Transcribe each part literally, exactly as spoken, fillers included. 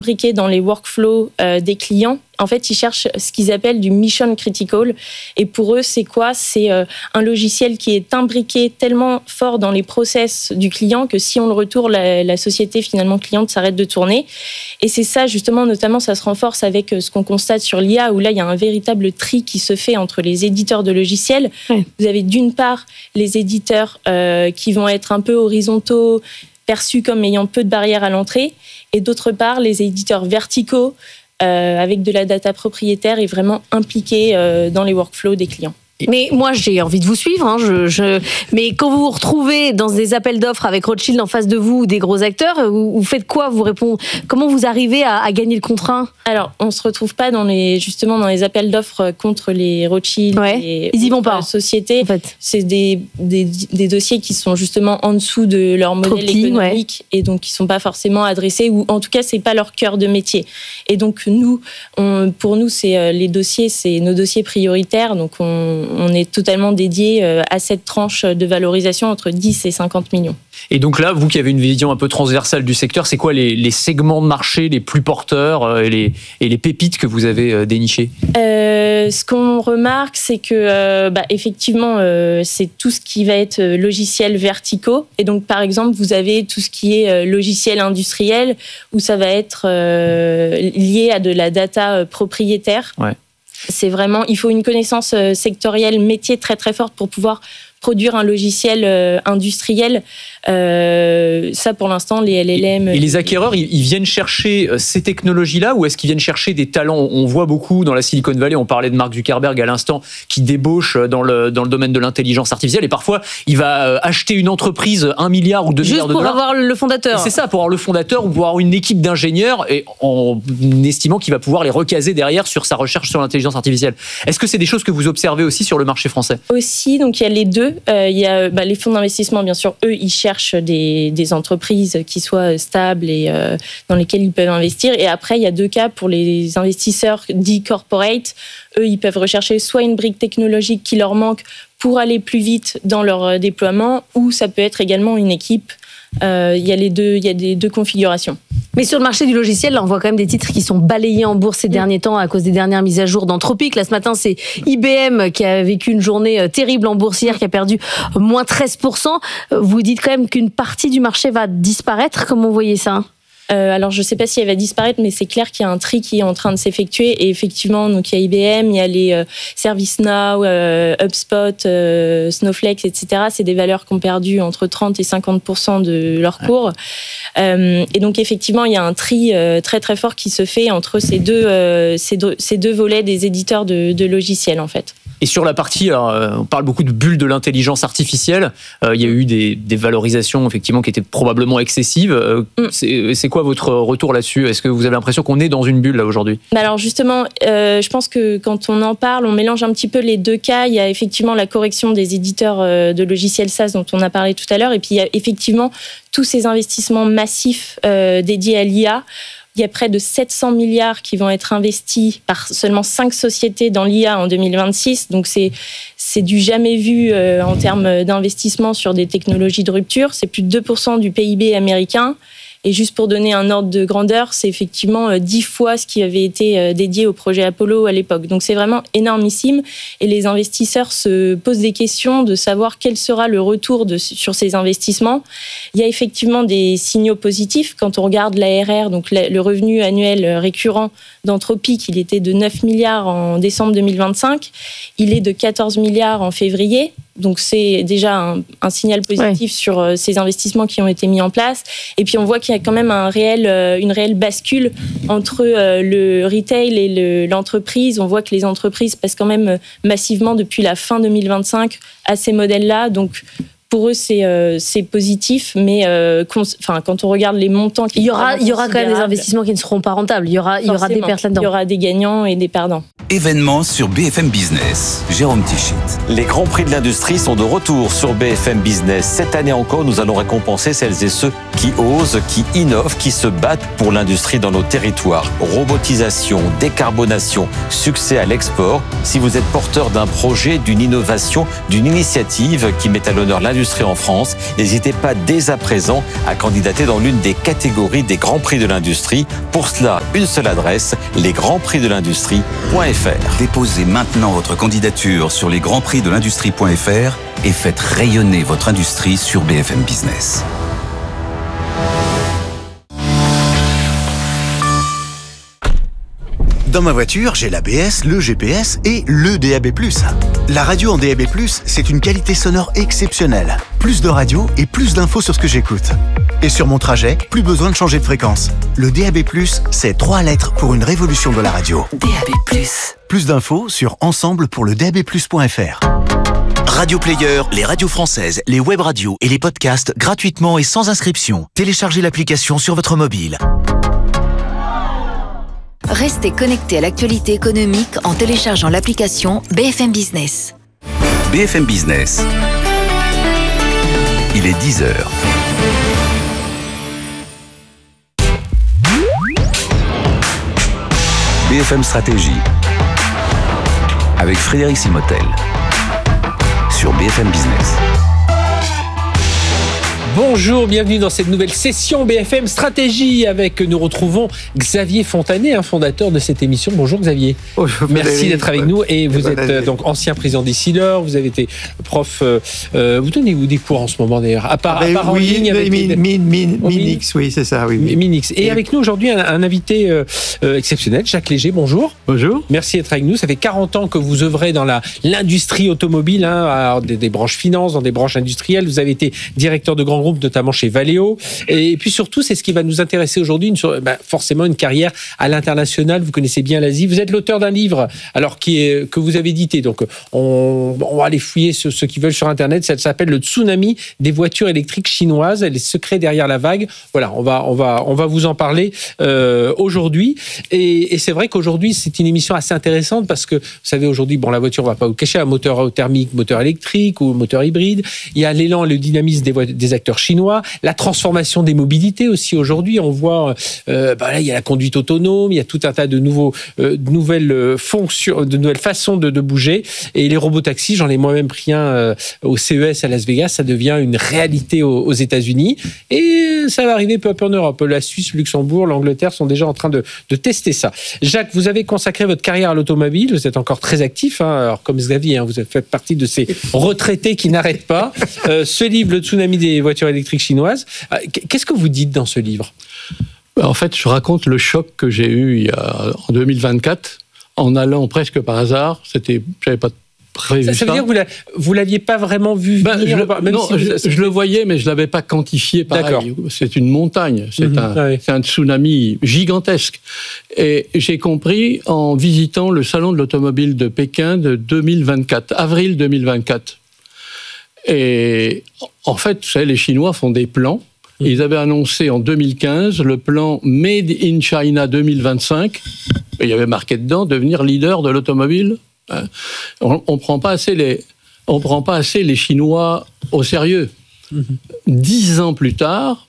imbriqué dans les workflows euh, des clients. En fait, ils cherchent ce qu'ils appellent du mission critical. Et pour eux, c'est quoi ? C'est euh, un logiciel qui est imbriqué tellement fort dans les process du client que si on le retourne, la, la société finalement cliente s'arrête de tourner. Et c'est ça, justement, notamment, ça se renforce avec ce qu'on constate sur l'I A, où là, il y a un véritable tri qui se fait entre les éditeurs de logiciels. Oui. Vous avez d'une part les éditeurs euh, qui vont être un peu horizontaux, perçus comme ayant peu de barrières à l'entrée, et d'autre part, les éditeurs verticaux, Euh, avec de la data propriétaire et vraiment impliquée euh, dans les workflows des clients. Mais moi, j'ai envie de vous suivre. Hein, je, je... Mais quand vous vous retrouvez dans des appels d'offres avec Rothschild en face de vous ou des gros acteurs, vous, vous faites quoi ? Vous répondez... Comment vous arrivez à, à gagner le contrat ? Alors, on ne se retrouve pas dans les, justement dans les appels d'offres contre les Rothschild ouais. et Ils y vont pas. sociétés. En fait. C'est des, des, des dossiers qui sont justement en dessous de leur modèle petit, économique ouais. et donc qui ne sont pas forcément adressés, ou en tout cas, ce n'est pas leur cœur de métier. Et donc, nous, on, pour nous, c'est, les dossiers, c'est nos dossiers prioritaires. Donc, on, on est totalement dédié à cette tranche de valorisation entre dix et cinquante millions. Et donc là, vous qui avez une vision un peu transversale du secteur, c'est quoi les, les segments de marché les plus porteurs et les, et les pépites que vous avez dénichées ? euh, Ce qu'on remarque, c'est que euh, bah, effectivement, euh, c'est tout ce qui va être logiciels verticaux. Et donc, par exemple, vous avez tout ce qui est logiciel industriel, où ça va être euh, lié à de la data propriétaire. Ouais. C'est vraiment, il faut une connaissance sectorielle métier très très forte pour pouvoir produire un logiciel euh, industriel. Euh, ça, pour l'instant, les L L M... Et, et les acquéreurs, ils, ils viennent chercher ces technologies-là, ou est-ce qu'ils viennent chercher des talents ? On voit beaucoup dans la Silicon Valley, on parlait de Mark Zuckerberg à l'instant, qui débauche dans le, dans le domaine de l'intelligence artificielle, et parfois, il va acheter une entreprise, un milliard ou deux Juste milliards de dollars. Juste pour avoir le fondateur. Et c'est ça, pour avoir le fondateur, ou pour avoir une équipe d'ingénieurs, et en estimant qu'il va pouvoir les recaser derrière sur sa recherche sur l'intelligence artificielle. Est-ce que c'est des choses que vous observez aussi sur le marché français ? Aussi, donc il y a les deux. Euh, il y a bah, les fonds d'investissement, bien sûr, eux, ils cherchent des, des entreprises qui soient stables et euh, dans lesquelles ils peuvent investir. Et après, il y a deux cas pour les investisseurs dits corporate. Eux, ils peuvent rechercher soit une brique technologique qui leur manque pour aller plus vite dans leur déploiement, ou ça peut être également une équipe. Euh, il y a les deux, il y a des deux configurations. Mais sur le marché du logiciel, là, on voit quand même des titres qui sont balayés en bourse ces mmh. derniers temps à cause des dernières mises à jour d'Anthropic. Là, ce matin, c'est I B M qui a vécu une journée terrible en bourse hier, qui a perdu moins treize pour cent. Vous dites quand même qu'une partie du marché va disparaître. Comment vous voyez ça ? Euh, alors, je ne sais pas si elle va disparaître, mais c'est clair qu'il y a un tri qui est en train de s'effectuer. Et effectivement, donc, il y a I B M, il y a les euh, ServiceNow, euh, HubSpot, euh, Snowflake, et cetera. C'est des valeurs qui ont perdu entre trente et cinquante pour cent de leur cours. Ouais. Euh, et donc, effectivement, il y a un tri euh, très, très fort qui se fait entre ces deux, euh, ces deux, ces deux volets des éditeurs de, de logiciels, en fait. Et sur la partie, alors, on parle beaucoup de bulles de l'intelligence artificielle. Euh, il y a eu des, des valorisations effectivement qui étaient probablement excessives. Euh, mm. c'est, c'est quoi votre retour là-dessus ? Est-ce que vous avez l'impression qu'on est dans une bulle là aujourd'hui ? Alors justement, euh, je pense que quand on en parle, on mélange un petit peu les deux cas. Il y a effectivement la correction des éditeurs de logiciels SaaS dont on a parlé tout à l'heure, et puis il y a effectivement tous ces investissements massifs euh, dédiés à l'I A. Il y a près de sept cents milliards qui vont être investis par seulement cinq sociétés dans l'I A en deux mille vingt-six. Donc, c'est, c'est du jamais vu euh, en termes d'investissement sur des technologies de rupture. C'est plus de deux pour cent du P I B américain. Et juste pour donner un ordre de grandeur, c'est effectivement dix fois ce qui avait été dédié au projet Apollo à l'époque. Donc c'est vraiment énormissime. Et les investisseurs se posent des questions de savoir quel sera le retour de, sur ces investissements. Il y a effectivement des signaux positifs. Quand on regarde l'A R R, donc le revenu annuel récurrent d'Anthropic, il était de neuf milliards en décembre deux mille vingt-cinq. Il est de quatorze milliards en février. Donc c'est déjà un, un signal positif ouais. sur euh, ces investissements qui ont été mis en place. Et puis on voit qu'il y a quand même un réel, euh, une réelle bascule entre euh, le retail et le, l'entreprise. On voit que les entreprises passent quand même massivement depuis la fin deux mille vingt-cinq à ces modèles-là. Donc pour eux, c'est, euh, c'est positif, mais euh, cons- quand on regarde les montants... Il y aura, il y aura quand même des investissements qui ne seront pas rentables. Il y aura, il y aura des pertes là-dedans. Il y aura des gagnants et des perdants. événements sur B F M Business. Jérôme Tichit. Les grands prix de l'industrie sont de retour sur B F M Business. Cette année encore, nous allons récompenser celles et ceux qui osent, qui innovent, qui se battent pour l'industrie dans nos territoires. Robotisation, décarbonation, succès à l'export. Si vous êtes porteur d'un projet, d'une innovation, d'une initiative qui met à l'honneur l'industrie en France, n'hésitez pas dès à présent à candidater dans l'une des catégories des grands prix de l'industrie. Pour cela, une seule adresse, les grands prix de l'industrie point f r. Déposez maintenant votre candidature sur les grands prix de l'industrie point f r et faites rayonner votre industrie sur B F M Business. Dans ma voiture, j'ai l'A B S, le G P S et le D A B plus. La radio en D A B plus, c'est une qualité sonore exceptionnelle. Plus de radio et plus d'infos sur ce que j'écoute. Et sur mon trajet, plus besoin de changer de fréquence. Le D A B plus, c'est trois lettres pour une révolution de la radio. D A B plus. Plus d'infos sur ensemble pour le D A B plus point f r. Radio Player, les radios françaises, les web radios et les podcasts gratuitement et sans inscription. Téléchargez l'application sur votre mobile. Restez connectés à l'actualité économique en téléchargeant l'application B F M Business. B F M Business. Il est dix heures. B F M Stratégie avec Frédéric Simotel sur B F M Business. Bonjour, bienvenue dans cette nouvelle session B F M Stratégie avec, nous retrouvons Xavier Fontanet, un fondateur de cette émission. Bonjour Xavier. Bonjour, merci d'être avec nous et vous êtes euh, donc ancien président des Sealers, vous avez été prof, euh, vous donnez-vous des cours en ce moment d'ailleurs, à part, à part en oui, ligne avec min, min, min, Minix, oui c'est ça. Oui, oui. Minix. Et, et avec nous aujourd'hui un, un invité euh, euh, exceptionnel, Jacques Léger, bonjour. Bonjour. Merci d'être avec nous, ça fait quarante ans que vous œuvrez dans la, l'industrie automobile, hein, alors des, des branches finance, dans des branches industrielles, vous avez été directeur de grands groupes, notamment chez Valeo. Et puis surtout, c'est ce qui va nous intéresser aujourd'hui, une, ben, forcément une carrière à l'international. Vous connaissez bien l'Asie. Vous êtes l'auteur d'un livre, alors qui est, que vous avez édité. Donc, on, on va aller fouiller ceux, ceux qui veulent sur Internet. Ça s'appelle Le tsunami des voitures électriques chinoises, les secrets derrière la vague. Voilà, on va, on va, on va vous en parler euh, aujourd'hui. Et, et c'est vrai qu'aujourd'hui, c'est une émission assez intéressante parce que, vous savez, aujourd'hui, bon, la voiture, on va pas vous cacher, un moteur thermique, moteur électrique ou moteur hybride. Il y a l'élan et le dynamisme des, des acteurs chinois. La transformation des mobilités aussi aujourd'hui, on voit, euh, bah là il y a la conduite autonome, il y a tout un tas de nouveaux, euh, de nouvelles fonctions, de nouvelles façons de, de bouger. Et les robotaxis, j'en ai moi-même pris un euh, au C E S à Las Vegas, ça devient une réalité aux, aux États-Unis et ça va arriver peu à peu en Europe. La Suisse, le Luxembourg, l'Angleterre sont déjà en train de, de tester ça. Jacques, vous avez consacré votre carrière à l'automobile, vous êtes encore très actif, hein, alors comme Xavier, hein, vous faites partie de ces retraités qui n'arrêtent pas. Euh, ce livre, Le tsunami des voitures électriques chinoise. Qu'est-ce que vous dites dans ce livre ? En fait, je raconte le choc que j'ai eu il y a, en deux mille vingt-quatre, en allant presque par hasard. C'était, j'avais pas prévu ça. Ça veut dire que vous ne l'aviez pas vraiment vu venir, ben, je, même non, si je, je le voyais, mais je ne l'avais pas quantifié pareil. D'accord. C'est une montagne, c'est, mmh, un, ouais. c'est un tsunami gigantesque. Et j'ai compris en visitant le salon de l'automobile de Pékin de deux mille vingt-quatre, avril deux mille vingt-quatre. Et en fait, vous savez, les Chinois font des plans. Ils avaient annoncé en deux mille quinze le plan Made in China deux mille vingt-cinq. Et il y avait marqué dedans devenir leader de l'automobile. On ne prend pas assez les, on prend pas assez les Chinois au sérieux. Mm-hmm. Dix ans plus tard,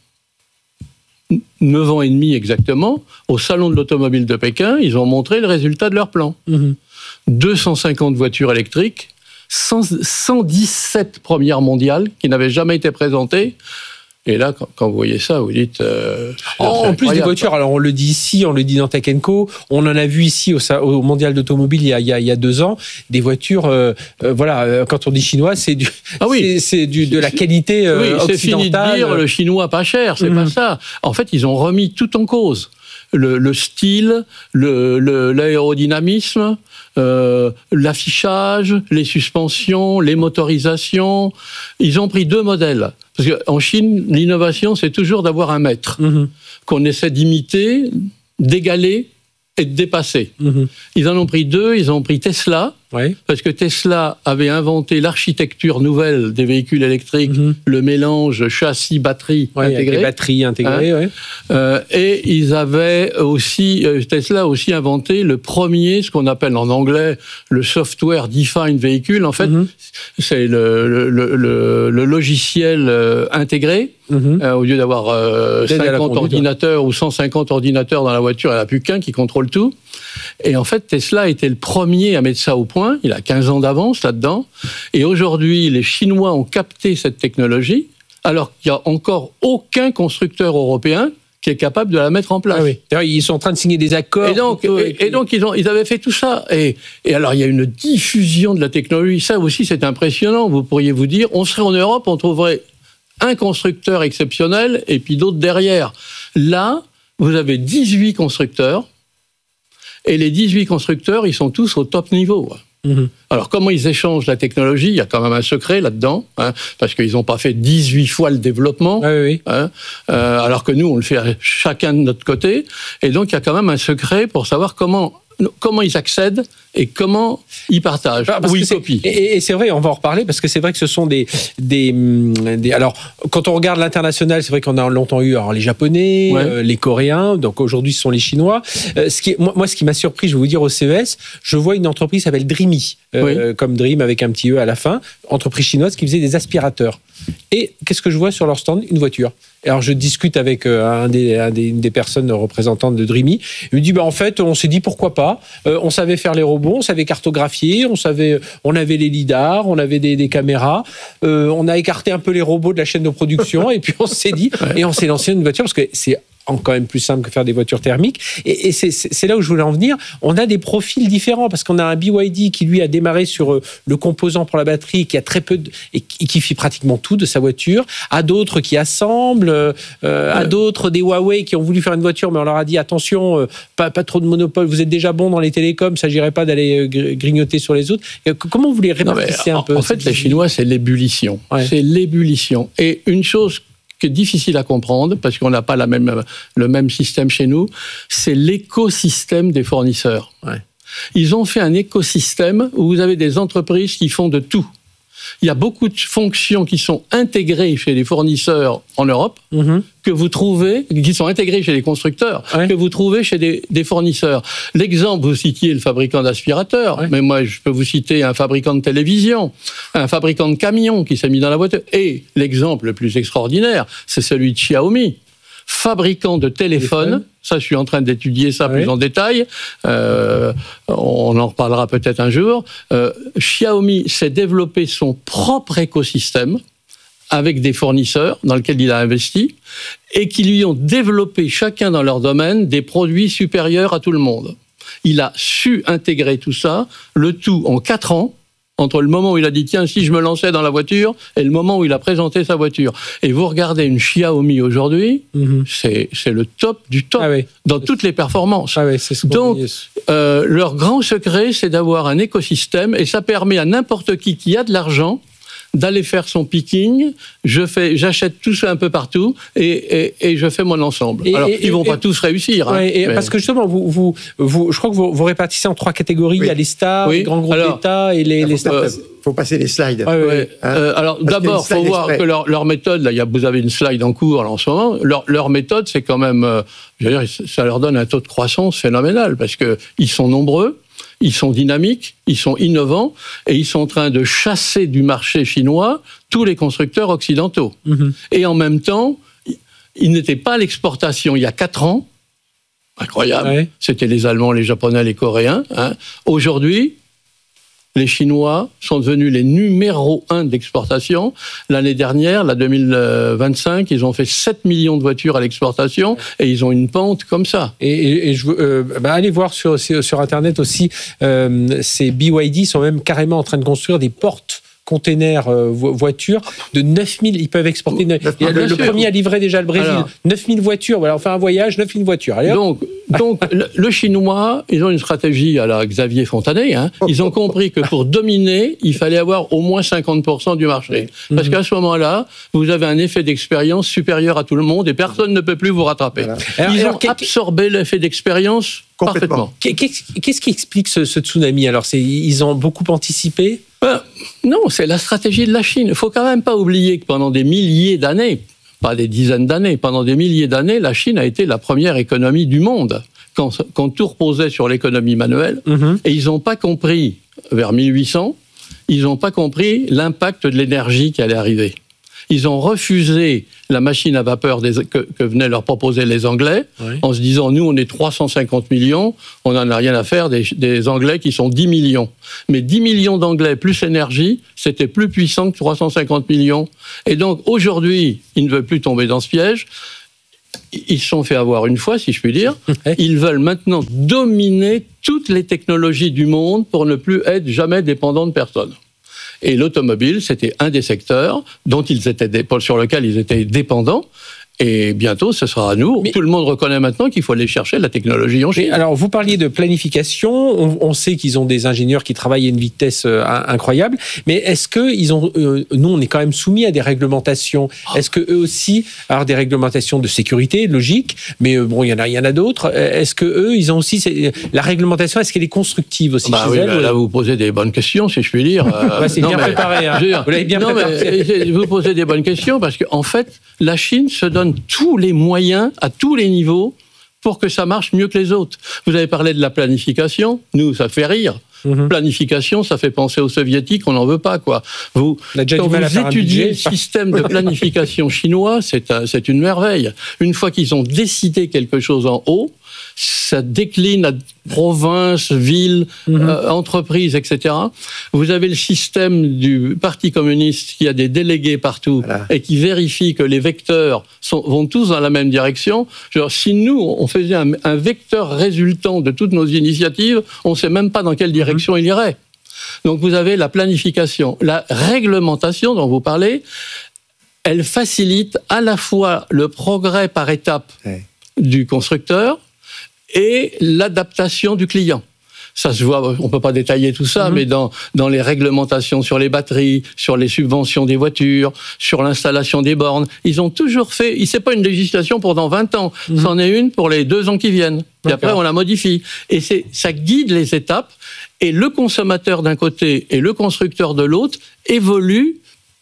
neuf ans et demi exactement, au salon de l'automobile de Pékin, ils ont montré le résultat de leur plan. Mm-hmm. deux cent cinquante voitures électriques, cent dix-sept premières mondiales qui n'avaient jamais été présentées. Et là, quand, quand vous voyez ça, vous dites... Euh, en, en plus des voitures, alors on le dit ici, on le dit dans Tech and Co, on en a vu ici au, au Mondial d'Automobile il y a, il y a, il y a deux ans, des voitures, euh, euh, voilà, quand on dit chinois, c'est, du, ah oui. c'est, c'est du, de la qualité euh, oui, occidentale. C'est fini de dire le chinois pas cher, c'est mmh. pas ça. En fait, ils ont remis tout en cause. Le, le style, le, le, l'aérodynamisme, euh, l'affichage, les suspensions, les motorisations. Ils ont pris deux modèles. Parce qu'en Chine, l'innovation, c'est toujours d'avoir un maître mmh. qu'on essaie d'imiter, d'égaler et de dépasser. Mmh. Ils en ont pris deux. Ils ont pris Tesla, Ouais. Parce que Tesla avait inventé l'architecture nouvelle des véhicules électriques, mm-hmm. le mélange châssis-batterie ouais, intégré. Avec les batteries intégrées, hein, ouais. euh, et ils avaient aussi, euh, Tesla a aussi inventé le premier, ce qu'on appelle en anglais le software defined vehicle. En fait, mm-hmm. c'est le, le, le, le, le logiciel euh, intégré. Mm-hmm. Euh, au lieu d'avoir euh, cinquante ordinateurs ou cent cinquante ordinateurs dans la voiture, il n'y en a plus qu'un qui contrôle tout. Et en fait, Tesla était le premier à mettre ça au point. Il a quinze ans d'avance là-dedans. Et aujourd'hui, les Chinois ont capté cette technologie, alors qu'il n'y a encore aucun constructeur européen qui est capable de la mettre en place. Ah oui. D'ailleurs, ils sont en train de signer des accords. Et donc, et, et donc ils, ont, ils avaient fait tout ça. Et, et alors, il y a une diffusion de la technologie. Ça aussi, c'est impressionnant. Vous pourriez vous dire, on serait en Europe, on trouverait un constructeur exceptionnel et puis d'autres derrière. Là, vous avez dix-huit constructeurs et les dix-huit constructeurs, ils sont tous au top niveau. Mmh. Alors, comment ils échangent la technologie ? Il y a quand même un secret là-dedans, hein, parce qu'ils n'ont pas fait dix-huit fois le développement, oui, oui. Hein, euh, alors que nous, on le fait chacun de notre côté. Et donc, il y a quand même un secret pour savoir comment... comment ils accèdent et comment ils partagent parce ou ils copient. Et, et c'est vrai, on va en reparler parce que c'est vrai que ce sont des, des, des alors quand on regarde l'international, c'est vrai qu'on a longtemps eu alors, les Japonais, ouais. euh, les Coréens, donc aujourd'hui ce sont les Chinois. Euh, ce qui est, moi, moi, ce qui m'a surpris, je vais vous dire au C E S, je vois une entreprise qui s'appelle Dreamy, euh, oui. comme Dream avec un petit E à la fin, entreprise chinoise qui faisait des aspirateurs. Et qu'est-ce que je vois sur leur stand ? Une voiture. Et alors je discute avec un des, un des, une des personnes représentantes de Dreamy. Il me dit bah en fait on s'est dit pourquoi pas. Euh, on savait faire les robots, on savait cartographier, on savait, on avait les lidars, on avait des, des caméras. Euh, on a écarté un peu les robots de la chaîne de production et puis on s'est dit et on s'est lancé une voiture parce que c'est quand même plus simple que faire des voitures thermiques. Et, et c'est, c'est là où je voulais en venir. On a des profils différents parce qu'on a un B Y D qui, lui, a démarré sur le composant pour la batterie, qui a très peu de, et qui fait pratiquement tout de sa voiture. À d'autres qui assemblent, euh, euh, à d'autres des Huawei qui ont voulu faire une voiture, mais on leur a dit attention, euh, pas, pas trop de monopole. Vous êtes déjà bon dans les télécoms, il ne s'agirait pas d'aller grignoter sur les autres. Comment vous les répartissez un peu ? En fait, les Chinois, c'est l'ébullition. Ouais. C'est l'ébullition. Et une chose qui est difficile à comprendre, parce qu'on n'a pas la même, le même système chez nous, c'est l'écosystème des fournisseurs. Ouais. Ils ont fait un écosystème où vous avez des entreprises qui font de tout. Il y a beaucoup de fonctions qui sont intégrées chez les fournisseurs en Europe, mmh. que vous trouvez, qui sont intégrées chez les constructeurs, ouais. que vous trouvez chez des, des fournisseurs. L'exemple, vous citiez le fabricant d'aspirateurs, ouais. mais moi, je peux vous citer un fabricant de télévision, un fabricant de camions qui s'est mis dans la voiture. Et l'exemple le plus extraordinaire, c'est celui de Xiaomi, fabricant de téléphones. Téléphone. Ça, je suis en train d'étudier ça oui. plus en détail. Euh, on en reparlera peut-être un jour. Euh, Xiaomi s'est développé son propre écosystème avec des fournisseurs dans lesquels il a investi et qui lui ont développé chacun dans leur domaine des produits supérieurs à tout le monde. Il a su intégrer tout ça, le tout en quatre ans, entre le moment où il a dit « tiens, si je me lançais dans la voiture » et le moment où il a présenté sa voiture. Et vous regardez une Xiaomi aujourd'hui, mm-hmm. c'est, c'est le top du top, ah oui. dans toutes les performances. Ah oui, c'est ce Donc, euh, leur grand secret, c'est d'avoir un écosystème, et ça permet à n'importe qui qui a de l'argent d'aller faire son picking, je fais, j'achète tout ça un peu partout et, et, et je fais mon ensemble. Et, Alors, et, ils ne vont et, pas tous réussir. Ouais, hein, et mais... Parce que justement, vous, vous, vous, je crois que vous, vous répartissez en trois catégories. Oui. Il y a les stars, oui. les grands groupes Alors, d'État et les, les stars. Il faut passer les slides. Ouais, ouais. Hein euh, alors Parce d'abord, il faut voir exprès. que leur, leur méthode, là, y a, vous avez une slide en cours là, en ce moment, leur, leur méthode, c'est quand même, euh, je veux dire, ça leur donne un taux de croissance phénoménal parce qu'ils sont nombreux. Ils sont dynamiques, ils sont innovants et ils sont en train de chasser du marché chinois tous les constructeurs occidentaux. Mmh. Et en même temps, ils n'étaient pas à l'exportation il y a quatre ans. Incroyable. Ouais. C'était les Allemands, les Japonais, les Coréens. Hein. Aujourd'hui, les Chinois sont devenus les numéros un d'exportation. L'année dernière, la deux mille vingt-cinq, ils ont fait sept millions de voitures à l'exportation et ils ont une pente comme ça. Et, et, et je euh, bah allez voir sur, sur Internet aussi, euh, ces B Y D sont même carrément en train de construire des portes containers euh, voitures de neuf mille, ils peuvent exporter. neuf mille, le, le premier a livré déjà le Brésil. Alors, neuf mille voitures, voilà, on fait un voyage, neuf mille voitures. Allez, donc, Donc, le, le Chinois, ils ont une stratégie à la Xavier Fontanet. Hein. Ils ont compris que pour dominer, il fallait avoir au moins cinquante pour cent du marché. Parce qu'à ce moment-là, vous avez un effet d'expérience supérieur à tout le monde et personne ne peut plus vous rattraper. Voilà. Alors, ils alors, ont absorbé l'effet d'expérience parfaitement. Qu'est-ce qui explique ce, ce tsunami? Alors, c'est, ils ont beaucoup anticipé? Ben, non, c'est la stratégie de la Chine. Il ne faut quand même pas oublier que pendant des milliers d'années, pas des dizaines d'années, pendant des milliers d'années, la Chine a été la première économie du monde, quand, quand tout reposait sur l'économie manuelle. Mm-hmm. Et ils n'ont pas compris, vers mille huit cents, ils n'ont pas compris l'impact de l'énergie qui allait arriver. Ils ont refusé la machine à vapeur des, que, que venaient leur proposer les Anglais, oui. en se disant, nous, on est trois cent cinquante millions, on n'en a rien à faire des, des Anglais qui sont dix millions. Mais dix millions d'Anglais plus énergie, c'était plus puissant que trois cent cinquante millions. Et donc, aujourd'hui, ils ne veulent plus tomber dans ce piège. Ils se sont fait avoir une fois, si je puis dire. Ils veulent maintenant dominer toutes les technologies du monde pour ne plus être jamais dépendants de personne. Et l'automobile, c'était un des secteurs dont ils étaient, sur lequel ils étaient dépendants. Et bientôt, ce sera à nous. Mais tout le monde reconnaît maintenant qu'il faut aller chercher la technologie en Chine. Alors, vous parliez de planification. On, on sait qu'ils ont des ingénieurs qui travaillent à une vitesse euh, incroyable. Mais est-ce que ils ont, euh, nous, on est quand même soumis à des réglementations. Est-ce que eux aussi, alors des réglementations de sécurité, logique. Mais euh, bon, il y en a, il y en a d'autres. Est-ce que eux, ils ont aussi la réglementation? Est-ce qu'elle est constructive aussi bah chez oui, elles? Bah, là, vous posez des bonnes questions, si je puis dire. Euh, ouais, c'est non, bien mais, préparé. Hein. Dire, vous l'avez bien non, préparé. Mais, vous posez des bonnes questions parce qu'en en fait, la Chine se donne tous les moyens à tous les niveaux pour que ça marche mieux que les autres. Vous avez parlé de la planification. Nous, ça fait rire. Mm-hmm. Planification, ça fait penser aux soviétiques, on n'en veut pas, quoi. Vous, quand vous étudiez le système de planification chinois, c'est, un, c'est une merveille. Une fois qu'ils ont décidé quelque chose en haut, ça décline à provinces, villes, mmh. euh, entreprises, et cetera. Vous avez le système du Parti communiste qui a des délégués partout voilà. et qui vérifie que les vecteurs sont, vont tous dans la même direction. Genre, si nous, on faisait un, un vecteur résultant de toutes nos initiatives, on ne sait même pas dans quelle direction mmh. il irait. Donc vous avez la planification. La réglementation dont vous parlez, elle facilite à la fois le progrès par étapes ouais. du constructeur, et l'adaptation du client. Ça se voit, on peut pas détailler tout ça, mmh. mais dans, dans les réglementations sur les batteries, sur les subventions des voitures, sur l'installation des bornes, ils ont toujours fait, c'est pas une législation pour dans vingt ans, mmh. c'en est une pour les deux ans qui viennent. Puis après, on la modifie. Et c'est, ça guide les étapes, et le consommateur d'un côté et le constructeur de l'autre évoluent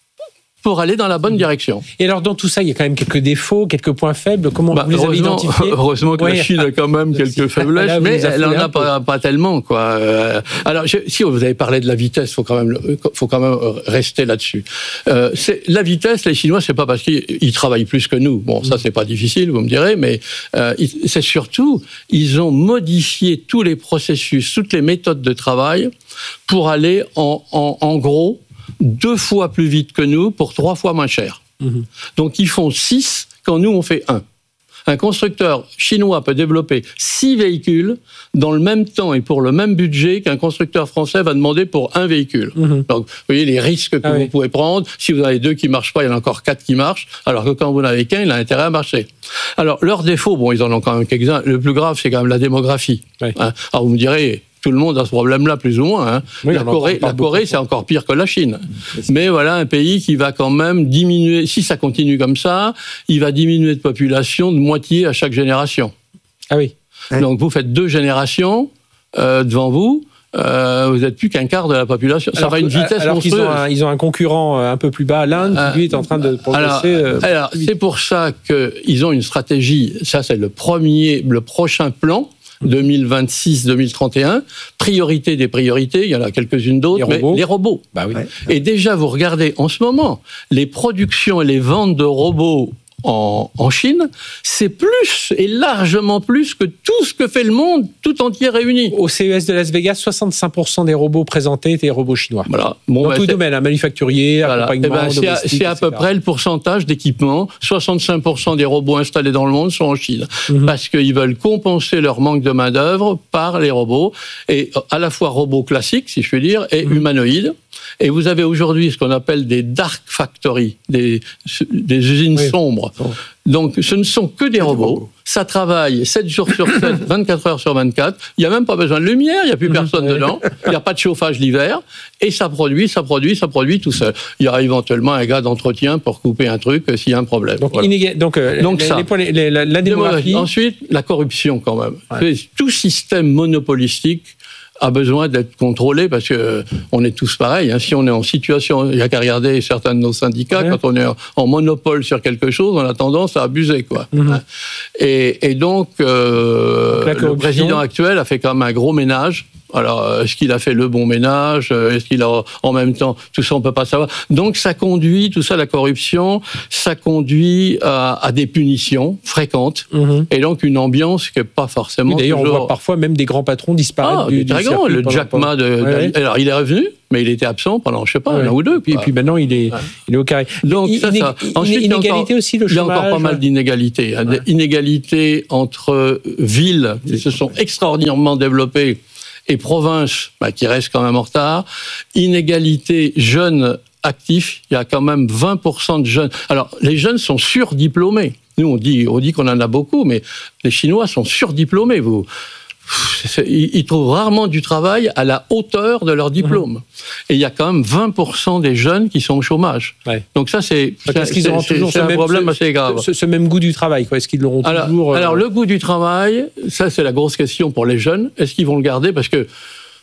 pour aller dans la bonne direction. Et alors, dans tout ça, il y a quand même quelques défauts, quelques points faibles. Comment bah, vous les avez identifiés? Heureusement que ouais. la Chine a quand même quelques faiblesses, là, mais elle n'en a pas, pas tellement, quoi. Alors, je, si vous avez parlé de la vitesse, faut quand même, faut quand même rester là-dessus. Euh, c'est, la vitesse, les Chinois, c'est pas parce qu'ils travaillent plus que nous. Bon, ça, c'est pas difficile, vous me direz, mais euh, c'est surtout, ils ont modifié tous les processus, toutes les méthodes de travail pour aller en, en, en gros, deux fois plus vite que nous pour trois fois moins cher. Mmh. Donc ils font six quand nous on fait un. Un constructeur chinois peut développer six véhicules dans le même temps et pour le même budget qu'un constructeur français va demander pour un véhicule. Mmh. Donc vous voyez les risques que ah vous oui. pouvez prendre. Si vous avez deux qui ne marchent pas, il y en a encore quatre qui marchent, alors que quand vous n'avez qu'un, il a intérêt à marcher. Alors leurs défauts, bon, ils en ont quand même quelques-uns. Le plus grave, c'est quand même la démographie. Oui. Hein. Alors vous me direz... Tout le monde a ce problème-là, plus ou moins. Hein. Oui, la Corée, la Corée c'est encore pire que la Chine. Mais voilà, un pays qui va quand même diminuer, si ça continue comme ça, il va diminuer de population de moitié à chaque génération. Ah oui. Donc vous faites deux générations euh, devant vous, euh, vous n'êtes plus qu'un quart de la population. Ça alors, va à une vitesse alors monstrueuse. Qu'ils ont, un, ils ont un concurrent un peu plus bas, l'Inde, qui lui est en train de progresser. Alors, euh, alors c'est pour ça qu'ils ont une stratégie, ça c'est le premier, le prochain plan, deux mille vingt-six deux mille trente et un, priorité des priorités, il y en a quelques-unes d'autres, les mais robots. les robots. Bah oui. Et déjà, vous regardez en ce moment, les productions et les ventes de robots en, en Chine, c'est plus et largement plus que tout ce que fait le monde tout entier réuni. Au C E S de Las Vegas, soixante-cinq pour cent des robots présentés étaient des robots chinois. Voilà. Bon, dans ben, tous les domaines, hein, manufacturier, voilà. accompagnement, eh ben, c'est, à, c'est à peu près le pourcentage d'équipements. soixante-cinq pour cent des robots installés dans le monde sont en Chine. Mm-hmm. Parce qu'ils veulent compenser leur manque de main-d'œuvre par les robots. Et à la fois robots classiques, si je puis dire, et mm-hmm. humanoïdes. Et vous avez aujourd'hui ce qu'on appelle des dark factories, des, des usines oui. sombres. Donc, ce ne sont que des robots. robots. Ça travaille sept jours sur sept, vingt-quatre heures sur vingt-quatre. Il n'y a même pas besoin de lumière, il n'y a plus personne mmh, dedans. Il n'y a pas de chauffage l'hiver. Et ça produit, ça produit, ça produit tout seul. Il y aura éventuellement un gars d'entretien pour couper un truc euh, s'il y a un problème. Donc, voilà. inégal, donc, euh, donc les, ça. Les, les, la, la démographie. Ensuite, la corruption quand même. Ouais. Tout système monopolistique a besoin d'être contrôlé parce que on est tous pareils. Hein. Si on est en situation, il n'y a qu'à regarder certains de nos syndicats, ouais. Quand on est en monopole sur quelque chose, on a tendance à abuser, quoi. Mm-hmm. Hein. Et, et donc, euh, donc le président actuel a fait quand même un gros ménage. Alors, est-ce qu'il a fait le bon ménage ? Est-ce qu'il a, en même temps, tout ça, on peut pas savoir. Donc, ça conduit, tout ça, la corruption, ça conduit à, à des punitions fréquentes, mmh. Et donc une ambiance qui n'est pas forcément. Oui, d'ailleurs, toujours... on voit parfois même des grands patrons disparaître. Ah, du, très grand. Le Jack Ma de, ouais, ouais. Alors, il est revenu, mais il était absent pendant, je sais pas, ouais. un an ou deux. Et puis maintenant, il est, ouais. il est au carré. Donc, ça, ça. Ensuite, inégalité il y a encore, aussi, le chômage. Il y a encore pas mal d'inégalités. Ouais. Des inégalités entre villes qui se sont extraordinairement développées et provinces bah, qui restent quand même en retard. Inégalité jeunes actifs, il y a quand même vingt pour cent de jeunes. Alors, les jeunes sont surdiplômés. Nous, on dit, on dit qu'on en a beaucoup, mais les Chinois sont surdiplômés. Vous, ils trouvent rarement du travail à la hauteur de leur diplôme. Mmh. Et il y a quand même vingt pour cent des jeunes qui sont au chômage. Ouais. Donc ça, c'est, c'est, qu'ils auront c'est, toujours c'est ce un même, problème ce, assez grave. Ce, ce même goût du travail, quoi. Est-ce qu'ils l'auront alors, toujours... Euh... Alors, le goût du travail, ça, c'est la grosse question pour les jeunes. Est-ce qu'ils vont le garder ? Parce que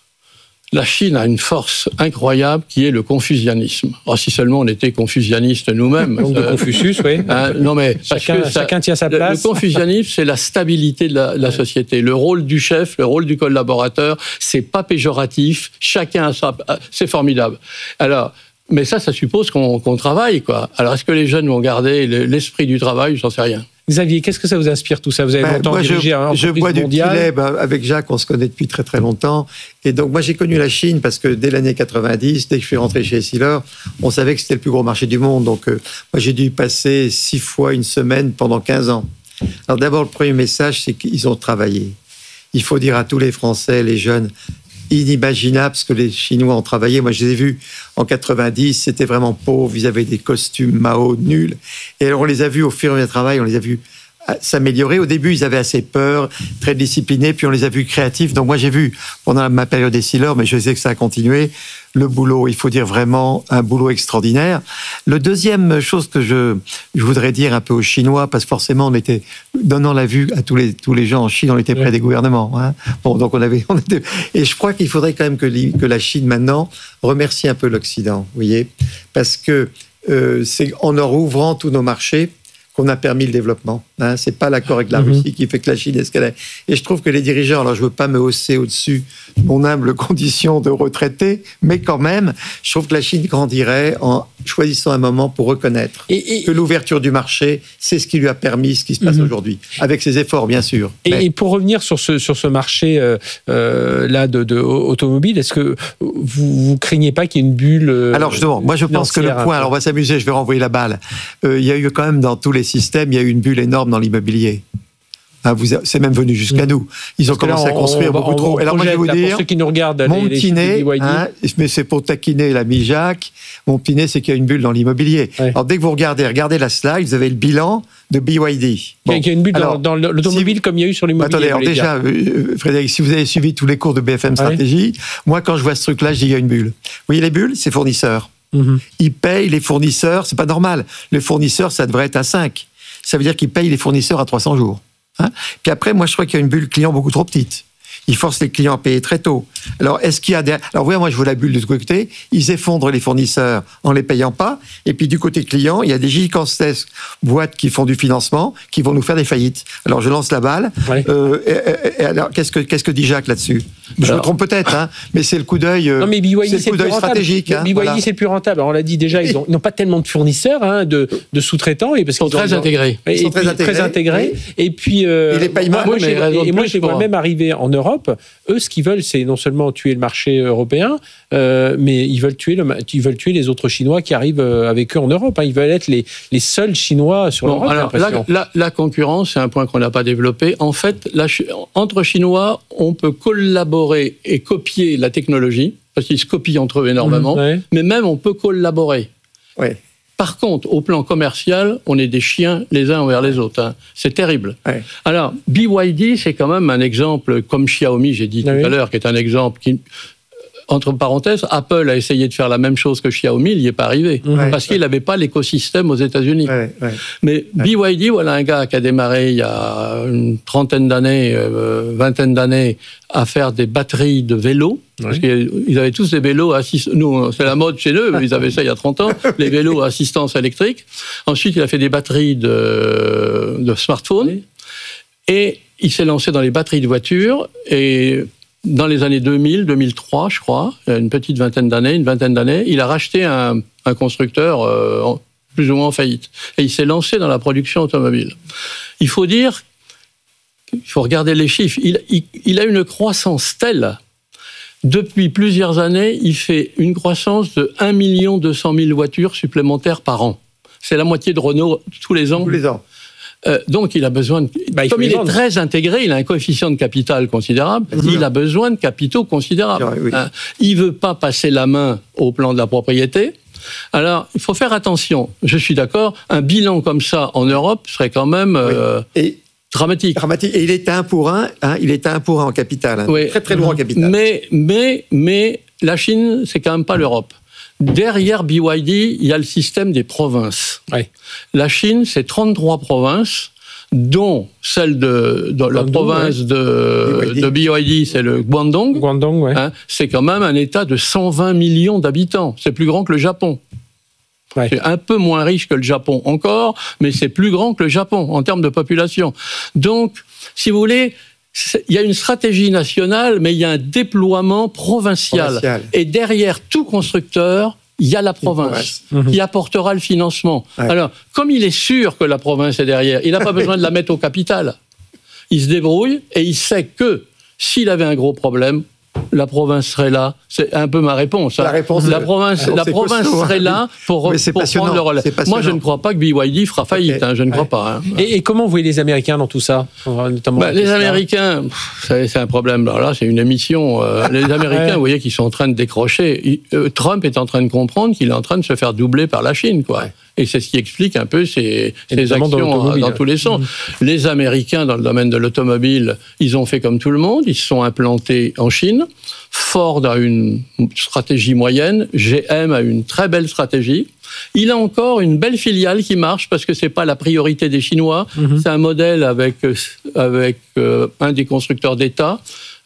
la Chine a une force incroyable qui est le confucianisme. Oh, si seulement on était confucianistes nous-mêmes. Donc de euh, Confucius, oui. Hein, non mais chacun, parce que ça, chacun tient sa place. Le, le confucianisme, c'est la stabilité de la, de la société. Le rôle du chef, le rôle du collaborateur, c'est pas péjoratif. Chacun a sa, c'est formidable. Alors. Mais ça, ça suppose qu'on, qu'on travaille, quoi. Alors, est-ce que les jeunes vont garder l'esprit du travail ? J'en sais rien. Xavier, qu'est-ce que ça vous inspire tout ça ? Vous avez ben, longtemps moi, dirigé un entreprise mondiale. Je bois du petit lait. Ben, avec Jacques, on se connaît depuis très très longtemps. Et donc, moi, j'ai connu la Chine parce que dès l'année quatre-vingt-dix, dès que je suis rentré chez Essilor, on savait que c'était le plus gros marché du monde. Donc, euh, moi, j'ai dû y passer six fois une semaine pendant quinze ans. Alors, d'abord, le premier message, c'est qu'ils ont travaillé. Il faut dire à tous les Français, les jeunes, inimaginable ce que les Chinois ont travaillé. Moi, je les ai vus en quatre-vingt-dix, c'était vraiment pauvre, ils avaient des costumes Mao nuls. Et alors, on les a vus au fur et à mesure du travail, on les a vus s'améliorer. Au début, ils avaient assez peur, très disciplinés, puis on les a vus créatifs. Donc moi, j'ai vu, pendant ma période Essilor, mais je sais que ça a continué, le boulot, il faut dire vraiment un boulot extraordinaire. Le deuxième chose que je, je voudrais dire un peu aux Chinois, parce que forcément, on était, donnant la vue à tous les, tous les gens en Chine, on était près des gouvernements. Hein. Bon, donc on avait, on était, et je crois qu'il faudrait quand même que, que la Chine, maintenant, remercie un peu l'Occident, vous voyez, parce que euh, c'est en leur ouvrant tous nos marchés qu'on a permis le développement. Hein, c'est pas l'accord avec la mm-hmm. Russie qui fait que la Chine est ce qu'elle est. Et je trouve que les dirigeants, alors je veux pas me hausser au-dessus de mon humble condition de retraité, mais quand même, je trouve que la Chine grandirait en choisissant un moment pour reconnaître et, et, que l'ouverture du marché, c'est ce qui lui a permis ce qui se passe mm-hmm. aujourd'hui, avec ses efforts bien sûr. Et, mais... et pour revenir sur ce sur ce marché euh, euh, là de, de automobile, est-ce que vous vous craignez pas qu'il y ait une bulle euh, Alors justement, moi je pense que le point, alors on va s'amuser, je vais renvoyer la balle. Euh, il y a eu quand même dans tous les systèmes, il y a eu une bulle énorme dans l'immobilier. Hein, vous, c'est même venu jusqu'à mmh. nous. Ils ont Parce commencé là, on, à construire on, beaucoup on, trop. On Alors moi, je vais vous là, dire, pour ceux qui nous regardent, mon les, petit nez, les hein, mais c'est pour taquiner l'ami Jacques, mon petit nez, c'est qu'il y a une bulle dans l'immobilier. Ouais. Alors dès que vous regardez, regardez la slide, vous avez le bilan de B Y D. Bon. Il y a une bulle alors, dans, dans l'automobile si, comme il y a eu sur l'immobilier. Attendez, alors déjà, euh, Frédéric, si vous avez suivi tous les cours de B F M Stratégie, ouais. moi quand je vois ce truc-là, je dis il y a une bulle. Vous voyez les bulles, c'est fournisseurs. Mmh. Ils payent les fournisseurs, c'est pas normal. Les fournisseurs, ça devrait être à cinq. Ça veut dire qu'ils payent les fournisseurs à trois cents jours. Hein. Puis après, moi, je crois qu'il y a une bulle client beaucoup trop petite. Ils forcent les clients à payer très tôt. Alors, est-ce qu'il y a des... Alors, voyez, moi, je vois la bulle de ce côté. Ils effondrent les fournisseurs en les payant pas. Et puis, du côté client, il y a des gigantesques boîtes qui font du financement, qui vont nous faire des faillites. Alors, je lance la balle. Ouais. Euh, et, et, et alors, qu'est-ce que, qu'est-ce que dit Jacques là-dessus ? Je alors... me trompe peut-être, hein, mais c'est le coup d'œil, euh, non, mais B Y D, c'est le coup d'œil stratégique. Hein, B Y D, voilà. C'est le plus rentable. Alors, on l'a dit déjà, ils n'ont pas tellement de fournisseurs, hein, de, de sous-traitants. Et parce ils sont très ont... intégrés. Et, ils sont et très intégrés. Très intégrés. Et, et puis, euh, et les paiements. Moi, j'ai, et moi, je les vois même arriver en Europe. Eux, ce qu'ils veulent, c'est non seulement tuer le marché européen, euh, mais ils veulent tuer le, ils veulent tuer les autres Chinois qui arrivent avec eux en Europe. Hein. Ils veulent être les, les seuls Chinois sur bon, l'Europe. Alors, la, la, la concurrence, c'est un point qu'on n'a pas développé. En fait, la, entre Chinois, on peut collaborer et copier la technologie, parce qu'ils se copient entre eux énormément, mmh, ouais. mais même on peut collaborer. Ouais. Par contre, au plan commercial, on est des chiens les uns envers les autres. Hein. C'est terrible. Ouais. Alors, B Y D, c'est quand même un exemple, comme Xiaomi, j'ai dit ah tout oui. à l'heure, qui est un exemple qui... Entre parenthèses, Apple a essayé de faire la même chose que Xiaomi, il n'y est pas arrivé, ouais, parce ouais. qu'il n'avait pas l'écosystème aux États-Unis. Ouais, ouais. Mais ouais. B Y D, voilà un gars qui a démarré il y a une trentaine d'années, euh, vingtaine d'années, à faire des batteries de vélos. Ouais. Parce qu'ils avaient tous des vélos assistants. Nous, c'est la mode chez eux, ils avaient ça il y a trente ans, les vélos à assistance électrique. Ensuite, il a fait des batteries de, de smartphones. Oui. Et il s'est lancé dans les batteries de voitures. Et dans les années deux mille, deux mille trois, je crois, il y a une petite vingtaine d'années, une vingtaine d'années, il a racheté un, un constructeur euh, en, plus ou moins en faillite. Et il s'est lancé dans la production automobile. Il faut dire, il faut regarder les chiffres, il, il, il a une croissance telle. Depuis plusieurs années, il fait une croissance de un million deux cent mille voitures supplémentaires par an. C'est la moitié de Renault tous les ans. Tous les ans. Euh, donc, il a besoin de... Bah, il Comme il est vendre. très intégré, il a un coefficient de capital considérable, mmh. il a besoin de capitaux considérables. Oui, oui. Hein, il ne veut pas passer la main au plan de la propriété. Alors, il faut faire attention. Je suis d'accord, un bilan comme ça en Europe serait quand même... Oui. Euh, Et... Dramatique. Dramatique. Et il est à un pour un, hein, il est à un pour un en capital. Hein, oui. Très, très loin en capital. Mais, mais, mais la Chine, c'est quand même pas l'Europe. Derrière B Y D, il y a le système des provinces. Oui. La Chine, c'est trente-trois provinces, dont celle de, de la province ouais. de, de B Y D, c'est le Guangdong. Guangdong, ouais. Hein, c'est quand même un État de cent vingt millions d'habitants. C'est plus grand que le Japon. Ouais. C'est un peu moins riche que le Japon encore, mais c'est plus grand que le Japon en termes de population. Donc, si vous voulez, il y a une stratégie nationale, mais il y a un déploiement provincial. provincial. Et derrière tout constructeur, il y a la province mmh. qui apportera le financement. Ouais. Alors, comme il est sûr que la province est derrière, il n'a pas besoin de la mettre au capital. Il se débrouille et il sait que s'il avait un gros problème, la province serait là. C'est un peu ma réponse. Hein. La, réponse la province, la province costaud, serait là pour, pour prendre le relais. Moi, je ne crois pas que B Y D fera faillite. Okay. Hein, je ne crois ouais. pas. Hein. Et, et comment vous voyez les Américains dans tout ça, notamment bah, Les Américains, pff, c'est un problème. Alors là, c'est une émission. Euh, les Américains, ouais. vous voyez, qu'ils sont en train de décrocher. Il, euh, Trump est en train de comprendre qu'il est en train de se faire doubler par la Chine, quoi. Ouais. Et c'est ce qui explique un peu ces, ces actions dans, dans tous les sens. Mmh. Les Américains, dans le domaine de l'automobile, ils ont fait comme tout le monde. Ils se sont implantés en Chine. Ford a une stratégie moyenne. G M a une très belle stratégie. Il a encore une belle filiale qui marche parce que c'est pas la priorité des Chinois. Mmh. C'est un modèle avec, avec euh, un des constructeurs d'État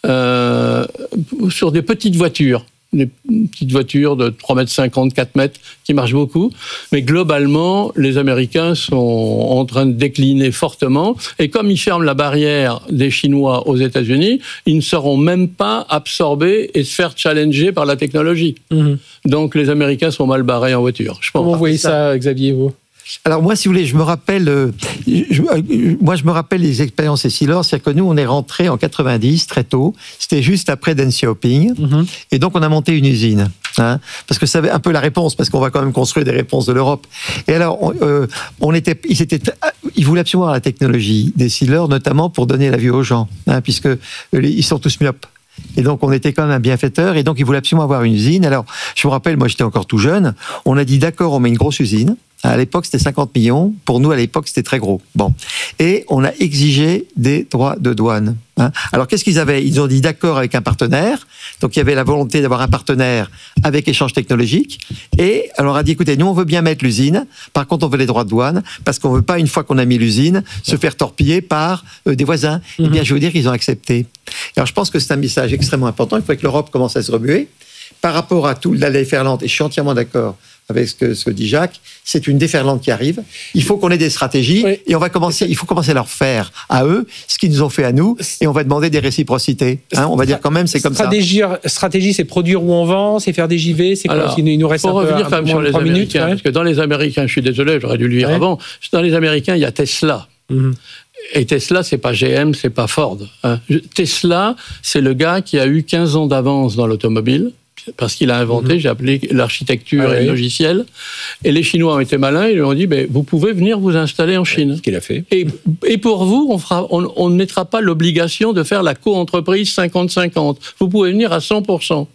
euh, sur des petites voitures. Des petites voitures de trois mètres cinquante, quatre mètres, qui marchent beaucoup. Mais globalement, les Américains sont en train de décliner fortement. Et comme ils ferment la barrière des Chinois aux États-Unis, ils ne seront même pas absorbés et se faire challenger par la technologie. Mmh. Donc les Américains sont mal barrés en voiture. Je pense. Comment vous voyez ça, Xavier, vous ? Alors moi, si vous voulez, je me rappelle, euh, je, euh, moi je me rappelle les expériences Essilor, c'est-à-dire que nous, on est rentrés en quatre-vingt-dix très tôt. C'était juste après Deng Xiaoping, mm-hmm. et donc on a monté une usine, hein, parce que ça avait un peu la réponse, parce qu'on va quand même construire des réponses de l'Europe. Et alors, on, euh, on était, ils étaient, ils voulaient absolument avoir la technologie d'Essilor, notamment pour donner la vue aux gens, hein, puisque ils sont tous myopes. Et donc, on était quand même un bienfaiteur, et donc ils voulaient absolument avoir une usine. Alors, je me rappelle, moi j'étais encore tout jeune, on a dit d'accord, on met une grosse usine. À l'époque, c'était cinquante millions. Pour nous, à l'époque, c'était très gros. Bon. Et on a exigé des droits de douane. Hein. Alors, qu'est-ce qu'ils avaient ? Ils ont dit d'accord avec un partenaire. Donc, il y avait la volonté d'avoir un partenaire avec échange technologique. Et alors, on a dit, écoutez, nous, on veut bien mettre l'usine. Par contre, on veut les droits de douane parce qu'on veut pas, une fois qu'on a mis l'usine, se faire torpiller par euh, des voisins. Mm-hmm. Eh bien, je veux vous dire qu'ils ont accepté. Alors, je pense que c'est un message extrêmement important. Il faut que l'Europe commence à se remuer. Par rapport à tout la déferlante, et je suis entièrement d'accord avec ce que, ce que dit Jacques, c'est une déferlante qui arrive. Il faut qu'on ait des stratégies, oui. et on va commencer, il faut commencer à leur faire à eux ce qu'ils nous ont fait à nous, et on va demander des réciprocités. Hein, on va dire quand même, c'est comme stratégie, ça. Stratégie, c'est produire où on vend, c'est faire des J V, c'est quoi ? Il nous reste un peu, revenir un peu moins de trois minutes. Ouais. Parce que dans les Américains, je suis désolé, j'aurais dû le lire ouais. avant, dans les Américains, il y a Tesla. Mm-hmm. Et Tesla, c'est pas G M, c'est pas Ford. Hein. Tesla, c'est le gars qui a eu quinze ans d'avance dans l'automobile, parce qu'il a inventé, mmh. j'ai appelé l'architecture ah, et oui. le logiciel. Et les Chinois ont été malins, ils lui ont dit, ben, vous pouvez venir vous installer en Chine. Ce qu'il a fait. Et, et pour vous, on fera, on, on ne mettra pas l'obligation de faire la co-entreprise cinquante cinquante. Vous pouvez venir à cent pour cent.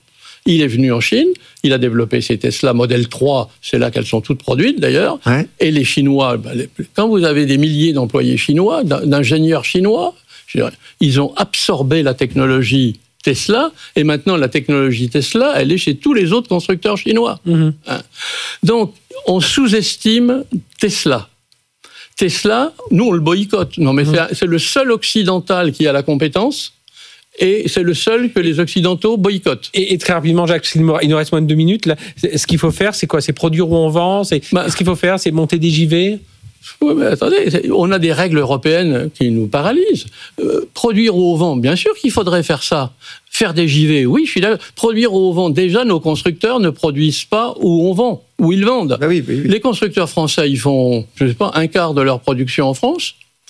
Il est venu en Chine, il a développé ses Tesla Model trois, c'est là qu'elles sont toutes produites d'ailleurs. Ouais. Et les Chinois, ben, les, quand vous avez des milliers d'employés chinois, d'ingénieurs chinois, je dirais, ils ont absorbé la technologie Tesla, et maintenant la technologie Tesla, elle est chez tous les autres constructeurs chinois. Mmh. Hein. Donc, on sous-estime Tesla. Tesla, nous on le boycotte. Non, mais mmh. c'est, c'est le seul occidental qui a la compétence. Et c'est le seul que les Occidentaux boycottent. Et, et très rapidement, Jacques, il nous reste moins de deux minutes. Là, ce qu'il faut faire, c'est quoi ? C'est produire où on vend ? C'est, bah, ce qu'il faut faire, c'est monter des J V ? Oui, mais attendez, on a des règles européennes qui nous paralysent. Euh, produire où on vend, bien sûr qu'il faudrait faire ça. Faire des J V, oui, je suis d'accord. Produire où on vend, déjà, nos constructeurs ne produisent pas où on vend, où ils vendent. Bah oui, oui, oui. Les constructeurs français, ils font, je ne sais pas, un quart de leur production en France.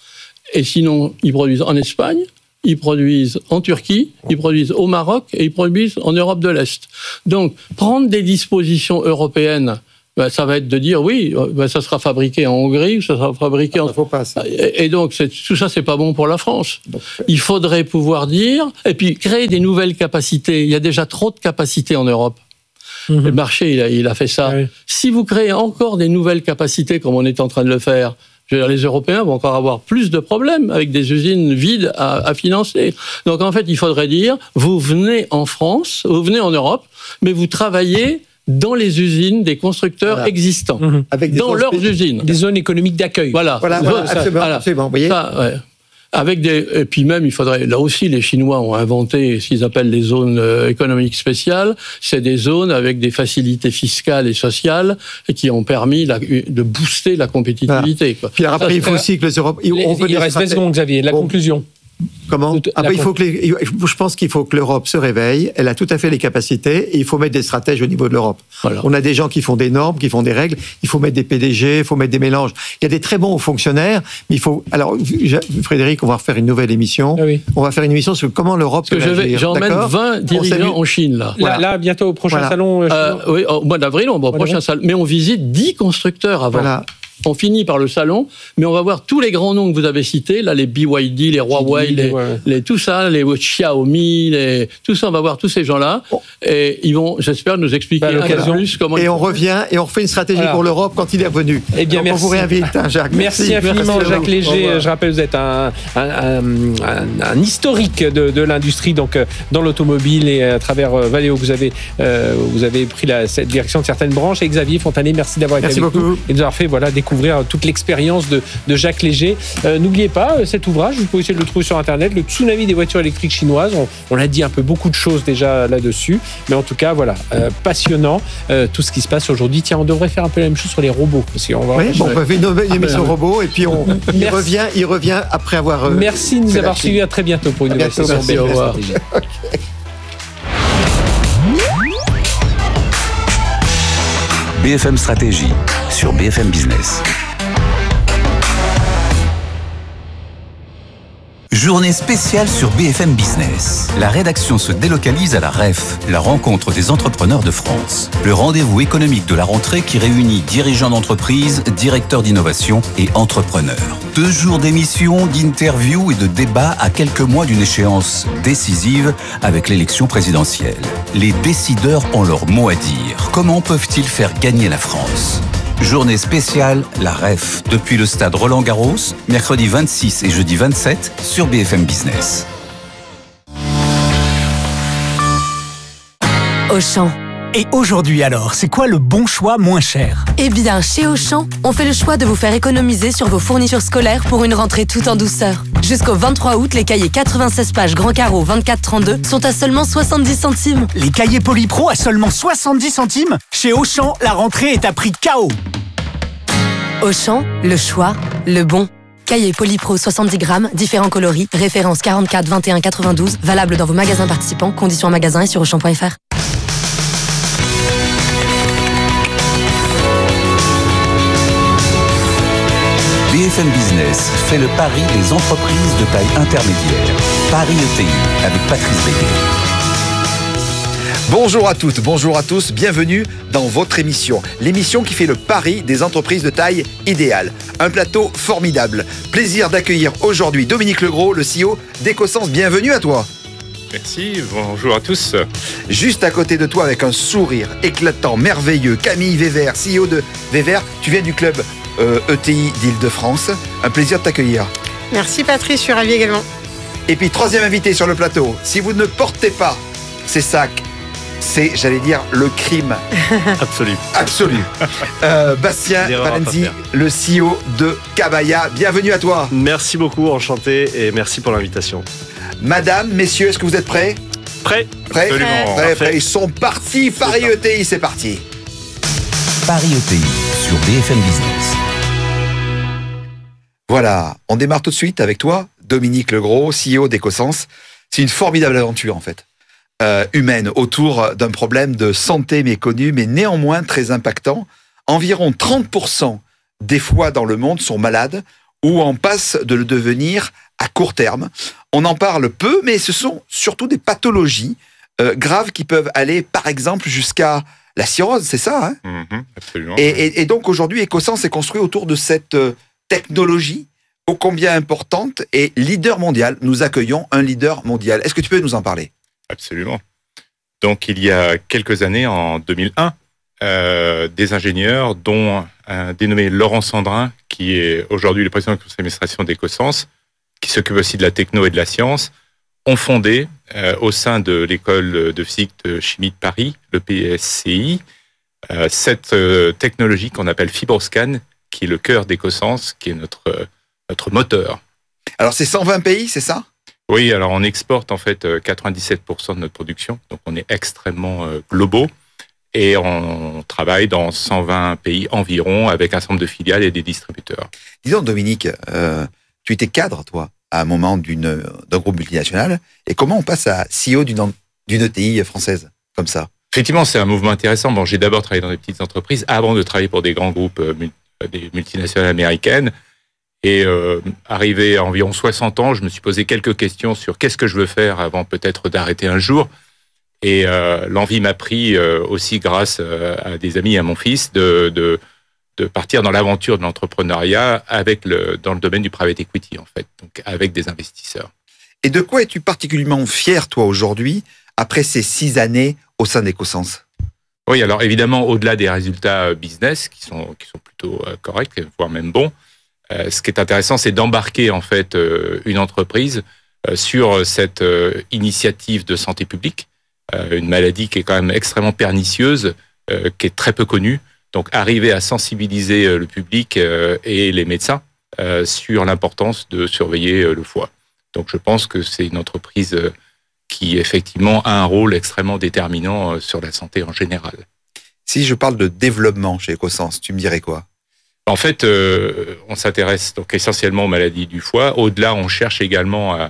Et sinon, ils produisent en Espagne. Ils produisent en Turquie, ils produisent au Maroc et ils produisent en Europe de l'Est. Donc, prendre des dispositions européennes, ben, ça va être de dire, oui, ben, ça sera fabriqué en Hongrie ou ça sera fabriqué ah, en... Ça faut pas, ça. Et, et donc, c'est, tout ça, c'est pas bon pour la France. Donc, il faudrait pouvoir dire, et puis créer des nouvelles capacités. Il y a déjà trop de capacités en Europe. Mmh. Le marché, il a, il a fait ça. Oui. Si vous créez encore des nouvelles capacités, comme on est en train de le faire, je veux dire, les Européens vont encore avoir plus de problèmes avec des usines vides à, à financer. Donc en fait, il faudrait dire, vous venez en France, vous venez en Europe, mais vous travaillez dans les usines des constructeurs voilà. existants, mmh. avec des dans leurs spé- usines. Des zones économiques d'accueil. Voilà, voilà, voilà, voilà ça, absolument, voilà. absolument, vous voyez ça, ouais. Avec des, et puis même, il faudrait, là aussi, les Chinois ont inventé ce qu'ils appellent les zones euh, économiques spéciales. C'est des zones avec des facilités fiscales et sociales et qui ont permis la, de booster la compétitivité. Voilà. Quoi. Puis après, ça, il faut aussi que les Européens... Il, il reste vingt secondes, Xavier. La bon. conclusion. Comment ? Après, il faut que les, je pense qu'il faut que l'Europe se réveille. Elle a tout à fait les capacités et il faut mettre des stratèges au niveau de l'Europe. Voilà. On a des gens qui font des normes, qui font des règles. Il faut mettre des P D G, il faut mettre des mélanges. Il y a des très bons fonctionnaires, mais il faut. Alors, Frédéric, on va refaire une nouvelle émission. Ah oui. On va faire une émission sur comment l'Europe peut agir. J'emmène vingt dirigeants en Chine là. Voilà. Là, là, bientôt au prochain voilà. salon. Euh, oui, au mois d'avril, on va au prochain salon. Mais on visite dix constructeurs avant. Voilà. On finit par le salon, mais on va voir tous les grands noms que vous avez cités, là, les B Y D, les Huawei, les, ouais. les, tout ça, les Xiaomi, les, tout ça, on va voir tous ces gens-là, oh. et ils vont, j'espère, nous expliquer bah, un peu plus comment... Et on revient, et on refait une stratégie voilà. pour l'Europe quand il est revenu. Eh bien, donc, merci. On vous réinvite, hein, Jacques. Merci, merci infiniment, merci Jacques Léger. Je rappelle, vous êtes un, un, un, un, un historique de, de l'industrie, donc dans l'automobile, et à travers Valeo, vous avez, euh, vous avez pris la cette direction de certaines branches. Et Xavier Fontanet, merci d'avoir été merci avec beaucoup. nous et de nous avoir fait voilà, découvrir toute l'expérience De, de Jacques Léger. Euh, n'oubliez pas, cet ouvrage, vous pouvez essayer de le trouver sur Internet, le tsunami des voitures électriques chinoises. On, on l'a dit un peu beaucoup de choses déjà là-dessus, mais en tout cas, voilà, euh, passionnant euh, tout ce qui se passe aujourd'hui. Tiens, on devrait faire un peu la même chose sur les robots. Parce qu'on va oui, bon, on va faire une nouvelle émission ah, robot et puis on il revient, il revient après avoir. Euh, Merci de nous avoir suivis. À très bientôt pour une nouvelle session. Merci, au revoir. Okay. B F M Stratégie sur B F M Business. Journée spéciale sur B F M Business. La rédaction se délocalise à la R E F, la rencontre des entrepreneurs de France. Le rendez-vous économique de la rentrée qui réunit dirigeants d'entreprise, directeurs d'innovation et entrepreneurs. Deux jours d'émissions, d'interviews et de débats à quelques mois d'une échéance décisive avec l'élection présidentielle. Les décideurs ont leur mot à dire. Comment peuvent-ils faire gagner la France ? Journée spéciale, la R E F, depuis le stade Roland-Garros, mercredi vingt-six et jeudi vingt-sept sur B F M Business. Auchan. Et aujourd'hui alors, c'est quoi le bon choix moins cher ? Eh bien, chez Auchan, on fait le choix de vous faire économiser sur vos fournitures scolaires pour une rentrée tout en douceur. Jusqu'au vingt-trois août, les cahiers quatre-vingt-seize pages Grand Carreau vingt-quatre trente-deux sont à seulement soixante-dix centimes. Les cahiers Polypro à seulement soixante-dix centimes ? Chez Auchan, la rentrée est à prix K O. Auchan, le choix, le bon. Cahier Polypro soixante-dix grammes, différents coloris, référence quarante-quatre vingt et un quatre-vingt-douze, valable dans vos magasins participants, conditions en magasin et sur auchan point f r. B F M Business fait le pari des entreprises de taille intermédiaire. Paris E T I avec Patrice Béguet. Bonjour à toutes, bonjour à tous, bienvenue dans votre émission. L'émission qui fait le pari des entreprises de taille idéale. Un plateau formidable. Plaisir d'accueillir aujourd'hui Dominique Legros, le C E O d'Ecosens. Bienvenue à toi. Merci, bonjour à tous. Juste à côté de toi, avec un sourire éclatant, merveilleux, Camille Weber, C E O de Weber. Tu viens du club euh, E T I d'Île-de-France. Un plaisir de t'accueillir. Merci Patrice, je suis ravie également. Et puis, troisième invité sur le plateau. Si vous ne portez pas ces sacs, c'est, j'allais dire, le crime. Absolu. Absolu. Euh, Bastien Valenzi, le C E O de Cabaya. Bienvenue à toi. Merci beaucoup, enchanté, et merci pour l'invitation. Madame, messieurs, est-ce que vous êtes prêts? Prêts. Prêts. Absolument. Prêts, prêts. Ils sont partis. Paris E T I, c'est parti. Paris E T I sur B F M Business. Voilà, on démarre tout de suite avec toi, Dominique Legros, C E O d'Ecosens. C'est une formidable aventure, en fait, euh, humaine, autour d'un problème de santé méconnu, mais néanmoins très impactant. Environ trente pour cent des foies dans le monde sont malades ou en passent de le devenir à court terme. On en parle peu, mais ce sont surtout des pathologies euh, graves qui peuvent aller, par exemple, jusqu'à la cirrhose, c'est ça, hein? Mmh, absolument. Et, et, et donc, aujourd'hui, Ecosens est construit autour de cette euh, technologie ô combien importante et leader mondial. Nous accueillons un leader mondial. Est-ce que tu peux nous en parler? Absolument. Donc, il y a quelques années, en deux mille un, euh, des ingénieurs, dont un dénommé Laurent Sandrin, qui est aujourd'hui le président du conseil d'administration d'Ecosens, qui s'occupe aussi de la techno et de la science, ont fondé, euh, au sein de l'école de physique de chimie de Paris, le P S C I, euh, cette euh, technologie qu'on appelle FibroScan, qui est le cœur d'Ecosens, qui est notre, euh, notre moteur. Alors, c'est cent vingt pays, c'est ça? Oui, alors on exporte en fait quatre-vingt-dix-sept pour cent de notre production, donc on est extrêmement euh, globaux, et on travaille dans cent vingt pays environ, avec un certain nombre de filiales et des distributeurs. Dis donc, Dominique, euh, tu étais cadre, toi, à un moment d'une, d'un groupe multinational, et comment on passe à C E O d'une, d'une E T I française, comme ça? Effectivement, c'est un mouvement intéressant. Bon, j'ai d'abord travaillé dans des petites entreprises, avant de travailler pour des grands groupes, euh, des multinationales américaines. Et euh, arrivé à environ soixante ans, je me suis posé quelques questions sur qu'est-ce que je veux faire avant peut-être d'arrêter un jour. Et euh, l'envie m'a pris euh, aussi grâce euh, à des amis et à mon fils de, de, de partir dans l'aventure de l'entrepreneuriat avec le, dans le domaine du private equity, en fait, donc avec des investisseurs. Et de quoi es-tu particulièrement fier, toi, aujourd'hui, après ces six années au sein d'Ecosens? Oui, alors évidemment, au-delà des résultats business, qui sont, qui sont plutôt euh, corrects, voire même bons, Euh, ce qui est intéressant, c'est d'embarquer en fait euh, une entreprise euh, sur cette euh, initiative de santé publique, euh, une maladie qui est quand même extrêmement pernicieuse, euh, qui est très peu connue. Donc, arriver à sensibiliser euh, le public euh, et les médecins euh, sur l'importance de surveiller euh, le foie. Donc, je pense que c'est une entreprise euh, qui effectivement a un rôle extrêmement déterminant euh, sur la santé en général. Si je parle de développement chez Ecosens, tu me dirais quoi? En fait, euh, on s'intéresse donc essentiellement aux maladies du foie. Au-delà, on cherche également à,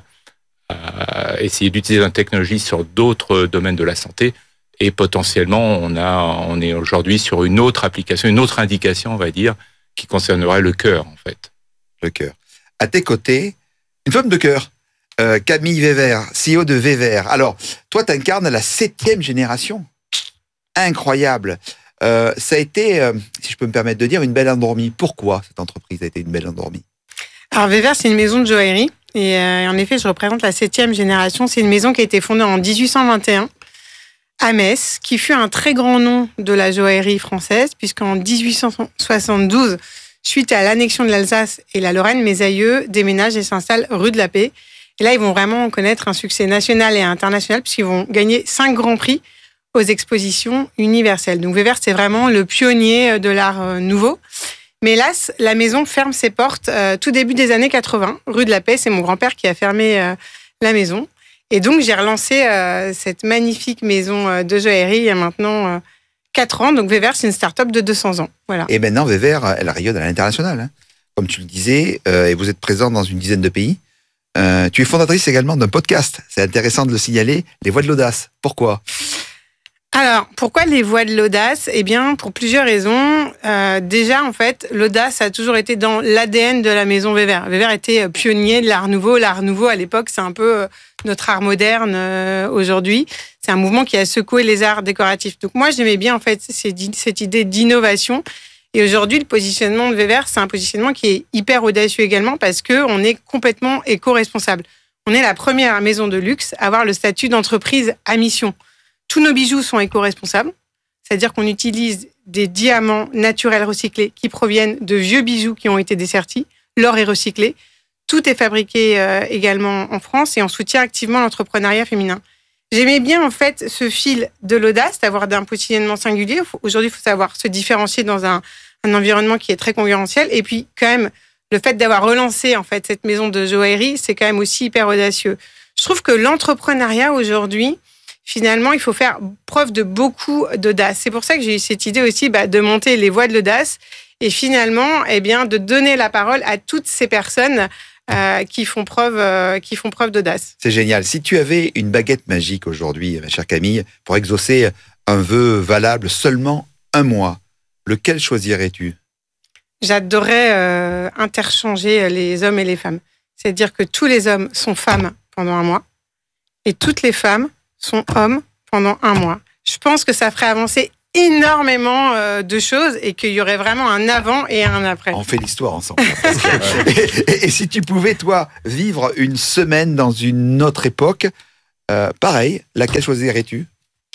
à essayer d'utiliser la technologie sur d'autres domaines de la santé. Et potentiellement, on a, on est aujourd'hui sur une autre application, une autre indication, on va dire, qui concernerait le cœur, en fait. Le cœur. À tes côtés, une femme de cœur, euh, Camille Weber, C E O de Weber. Alors, toi, tu incarnes la septième génération. Incroyable. Euh, ça a été, euh, si je peux me permettre de dire, une belle endormie. Pourquoi cette entreprise a été une belle endormie? Alors, Weber, c'est une maison de joaillerie. Et euh, en effet, je représente la septième génération. C'est une maison qui a été fondée en dix-huit cent vingt et un à Metz, qui fut un très grand nom de la joaillerie française, puisqu'en dix-huit cent soixante-douze, suite à l'annexion de l'Alsace et la Lorraine, mes aïeux déménagent et s'installent rue de la Paix. Et là, ils vont vraiment connaître un succès national et international, puisqu'ils vont gagner cinq grands prix aux expositions universelles. Donc Weber, c'est vraiment le pionnier de l'art nouveau. Mais hélas, la maison ferme ses portes euh, tout début des années quatre-vingts, rue de la Paix. C'est mon grand-père qui a fermé euh, la maison. Et donc, j'ai relancé euh, cette magnifique maison euh, de joaillerie il y a maintenant euh, quatre ans. Donc Weber, c'est une start-up de deux cents ans. Voilà. Et maintenant, Weber, elle rayonne à l'international. Hein. Comme tu le disais, euh, et vous êtes présent dans une dizaine de pays. Euh, tu es fondatrice également d'un podcast. C'est intéressant de le signaler, Les Voix de l'Audace. Pourquoi ? Alors, pourquoi les voies de l'audace? Eh bien, pour plusieurs raisons. Euh, déjà, en fait, l'audace a toujours été dans l'A D N de la maison Weber. Weber était pionnier de l'art nouveau. L'art nouveau, à l'époque, c'est un peu notre art moderne euh, aujourd'hui. C'est un mouvement qui a secoué les arts décoratifs. Donc moi, j'aimais bien, en fait, cette idée d'innovation. Et aujourd'hui, le positionnement de Weber, c'est un positionnement qui est hyper audacieux également parce qu'on est complètement éco-responsable. On est la première maison de luxe à avoir le statut d'entreprise à mission. Tous nos bijoux sont éco-responsables, c'est-à-dire qu'on utilise des diamants naturels recyclés qui proviennent de vieux bijoux qui ont été dessertis. L'or est recyclé. Tout est fabriqué euh, également en France et on soutient activement l'entrepreneuriat féminin. J'aimais bien en fait ce fil de l'audace, d'avoir d'un positionnement singulier. Aujourd'hui, il faut savoir se différencier dans un, un environnement qui est très concurrentiel. Et puis quand même, le fait d'avoir relancé en fait cette maison de joaillerie, c'est quand même aussi hyper audacieux. Je trouve que l'entrepreneuriat aujourd'hui, finalement, il faut faire preuve de beaucoup d'audace. C'est pour ça que j'ai eu cette idée aussi bah, de monter les voies de l'audace et finalement, eh bien, de donner la parole à toutes ces personnes euh, qui font preuve, euh, qui font preuve d'audace. C'est génial. Si tu avais une baguette magique aujourd'hui, ma chère Camille, pour exaucer un vœu valable seulement un mois, lequel choisirais-tu ? J'adorerais euh, interchanger les hommes et les femmes. C'est-à-dire que tous les hommes sont femmes pendant un mois et toutes les femmes sont hommes pendant un mois. Je pense que ça ferait avancer énormément euh, de choses et qu'il y aurait vraiment un avant et un après. On fait l'histoire ensemble. et, et, et si tu pouvais, toi, vivre une semaine dans une autre époque, euh, pareil, laquelle choisirais-tu ?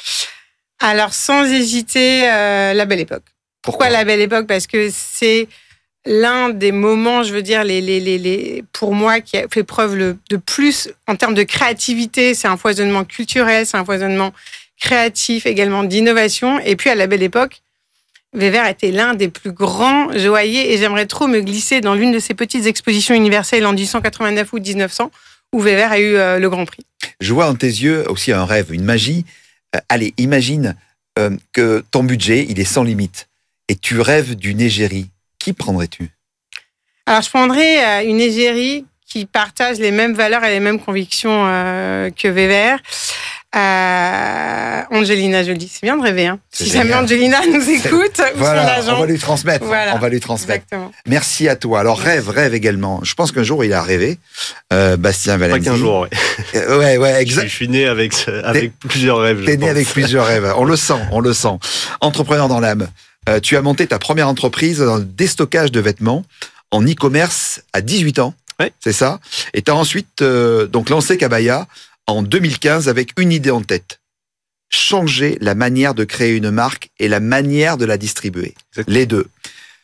Alors, sans hésiter, euh, la Belle Époque. Pourquoi la Belle Époque ? Parce que c'est l'un des moments, je veux dire, les, les, les, les, pour moi, qui a fait preuve le, de plus en termes de créativité. C'est un foisonnement culturel, c'est un foisonnement créatif, également d'innovation. Et puis, à la Belle Époque, Weber était l'un des plus grands joailliers et j'aimerais trop me glisser dans l'une de ces petites expositions universelles en dix-huit cent quatre-vingt-neuf ou dix-neuf cents où Weber a eu euh, le Grand Prix. Je vois dans tes yeux aussi un rêve, une magie. Euh, allez, imagine euh, que ton budget, il est sans limite et tu rêves d'une égérie. Qui prendrais-tu ? Alors, je prendrais une égérie qui partage les mêmes valeurs et les mêmes convictions euh, que Weber. Euh, Angelina Jolie, c'est bien de rêver. Hein. Si génial. Jamais Angelina nous écoute, voilà, on va lui transmettre. Voilà. On va lui transmettre. Exactement. Merci à toi. Alors rêve, rêve également. Je pense qu'un jour il a rêvé. Euh, Bastien Valentin. Pas qu'un jour, ouais. ouais, ouais, exact. Je, je suis né avec avec plusieurs rêves. T'es né avec plusieurs rêves. On le sent, on le sent. Entrepreneur dans l'âme. Euh, tu as monté ta première entreprise dans le déstockage de vêtements en e-commerce à dix-huit ans. Ouais. C'est ça. Et tu as ensuite euh, donc lancé Kabaya en deux mille quinze avec une idée en tête. Changer la manière de créer une marque et la manière de la distribuer. Exactement. Les deux.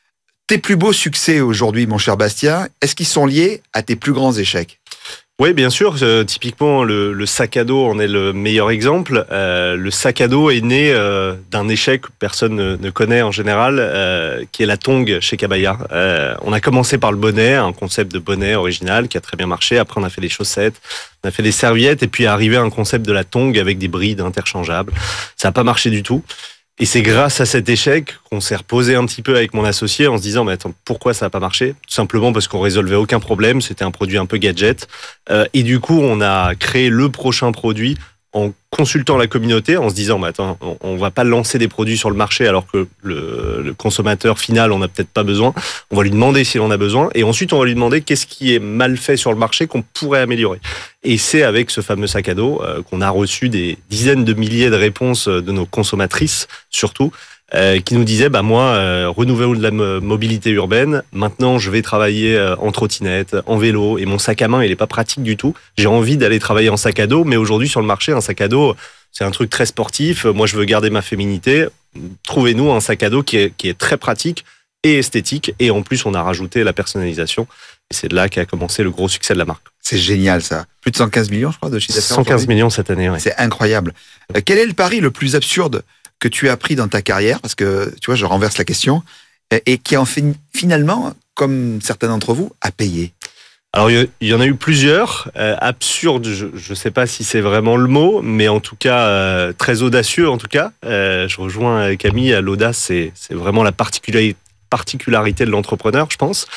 Tes plus beaux succès aujourd'hui, mon cher Bastien, est-ce qu'ils sont liés à tes plus grands échecs ? Oui, bien sûr. Euh, typiquement, le, le sac à dos en est le meilleur exemple. Euh, le sac à dos est né euh, d'un échec que personne ne, ne connaît en général, euh, qui est la tongue chez Kabaya. Euh, on a commencé par le bonnet, un concept de bonnet original qui a très bien marché. Après, on a fait les chaussettes, on a fait les serviettes, et puis est arrivé un concept de la tongue avec des brides interchangeables. Ça n'a pas marché du tout. Et c'est grâce à cet échec qu'on s'est reposé un petit peu avec mon associé en se disant mais attends, pourquoi ça n'a pas marché ? Tout simplement parce qu'on résolvait aucun problème, c'était un produit un peu gadget. Euh, et du coup, on a créé le prochain produit en consultant la communauté, en se disant mais attends, on ne va pas lancer des produits sur le marché alors que le, le consommateur final on n'a peut-être pas besoin. On va lui demander s'il en a besoin et ensuite on va lui demander qu'est-ce qui est mal fait sur le marché qu'on pourrait améliorer. Et c'est avec ce fameux sac à dos euh, qu'on a reçu des dizaines de milliers de réponses de nos consommatrices surtout, euh, qui nous disaient bah moi euh, renouveau de la mobilité urbaine, maintenant je vais travailler euh, en trottinette, en vélo et mon sac à main il est pas pratique du tout. J'ai envie d'aller travailler en sac à dos, mais aujourd'hui sur le marché un sac à dos c'est un truc très sportif. Moi je veux garder ma féminité. Trouvez-nous un sac à dos qui est qui est très pratique et esthétique et en plus on a rajouté la personnalisation. Et c'est de là qu'a commencé le gros succès de la marque. C'est génial ça. Plus de cent quinze millions je crois de chiffre d'affaires. cent quinze millions cette année. Ouais. C'est incroyable. Euh, quel est le pari le plus absurde que tu as pris dans ta carrière, parce que, tu vois, je renverse la question, et qui en fait, finalement, comme certains d'entre vous, a payé? Alors, il y en a eu plusieurs. Euh, absurdes, je ne sais pas si c'est vraiment le mot, mais en tout cas, euh, très audacieux, en tout cas. Euh, je rejoins Camille, l'audace, c'est, c'est vraiment la particularité, particularité de l'entrepreneur, je pense.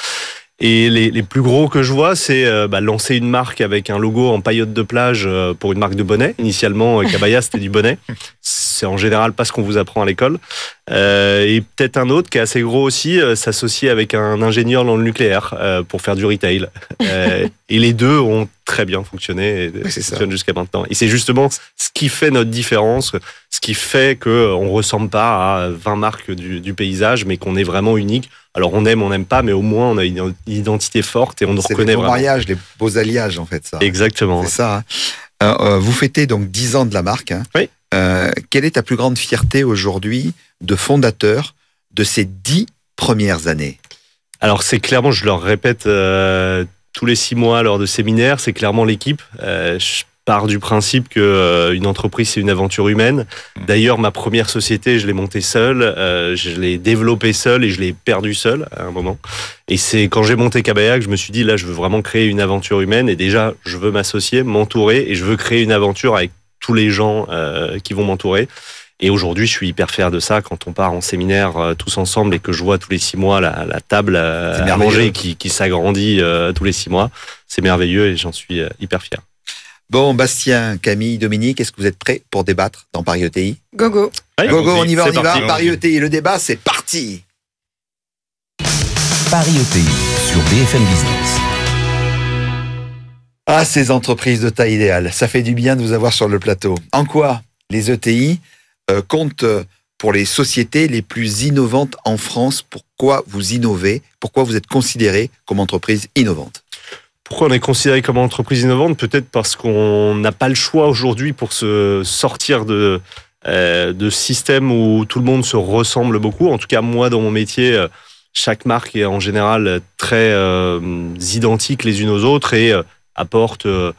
Et les, les plus gros que je vois, c'est euh, bah, lancer une marque avec un logo en paillote de plage euh, pour une marque de bonnet. Initialement, Kabaya, c'était du bonnet. C'est en général pas ce qu'on vous apprend à l'école. Euh, et peut-être un autre qui est assez gros aussi, euh, s'associer avec un ingénieur dans le nucléaire euh, pour faire du retail. Euh, et les deux ont très bien fonctionné et oui, fonctionnent jusqu'à maintenant. Et c'est justement ce qui fait notre différence, ce qui fait qu'on ne ressemble pas à vingt marques du, du paysage, mais qu'on est vraiment unique Alors on aime, on n'aime pas, mais au moins on a une identité forte et on nous c'est reconnaît les beaux vraiment. mariages, les beaux alliages en fait. Ça. Exactement. C'est ça. Hein. Euh, euh, vous fêtez donc dix ans de la marque. Hein. Oui. Euh, quelle est ta plus grande fierté aujourd'hui de fondateur de ces dix premières années? Alors c'est clairement, je leur répète euh, tous les six mois lors de séminaires, c'est clairement l'équipe. Euh, je pars du principe que euh, une entreprise c'est une aventure humaine. D'ailleurs, ma première société, je l'ai montée seule, euh, je l'ai développée seule et je l'ai perdue seule à un moment. Et c'est quand j'ai monté Kabaya que je me suis dit là, je veux vraiment créer une aventure humaine et déjà, je veux m'associer, m'entourer et je veux créer une aventure avec tous les gens euh, qui vont m'entourer. Et aujourd'hui, je suis hyper fier de ça quand on part en séminaire euh, tous ensemble et que je vois tous les six mois la, la table euh, à manger qui, qui s'agrandit euh, tous les six mois. C'est merveilleux et j'en suis euh, hyper fier. Bon, Bastien, Camille, Dominique, est-ce que vous êtes prêts pour débattre dans Paris E T I? Go go. Allez, go go, on y va, on y parti, va. Paris E T I, le débat, c'est parti. Paris E T I sur B F M Business. Ah, ces entreprises de taille idéale, ça fait du bien de vous avoir sur le plateau. En quoi les E T I euh, comptent pour les sociétés les plus innovantes en France? Pourquoi vous innovez? Pourquoi vous êtes considéré comme entreprise innovante? Pourquoi on est considéré comme entreprise innovante? Peut-être parce qu'on n'a pas le choix aujourd'hui pour se sortir de, euh, de systèmes où tout le monde se ressemble beaucoup. En tout cas, moi, dans mon métier, chaque marque est en général très euh, identique les unes aux autres et euh, apporte euh,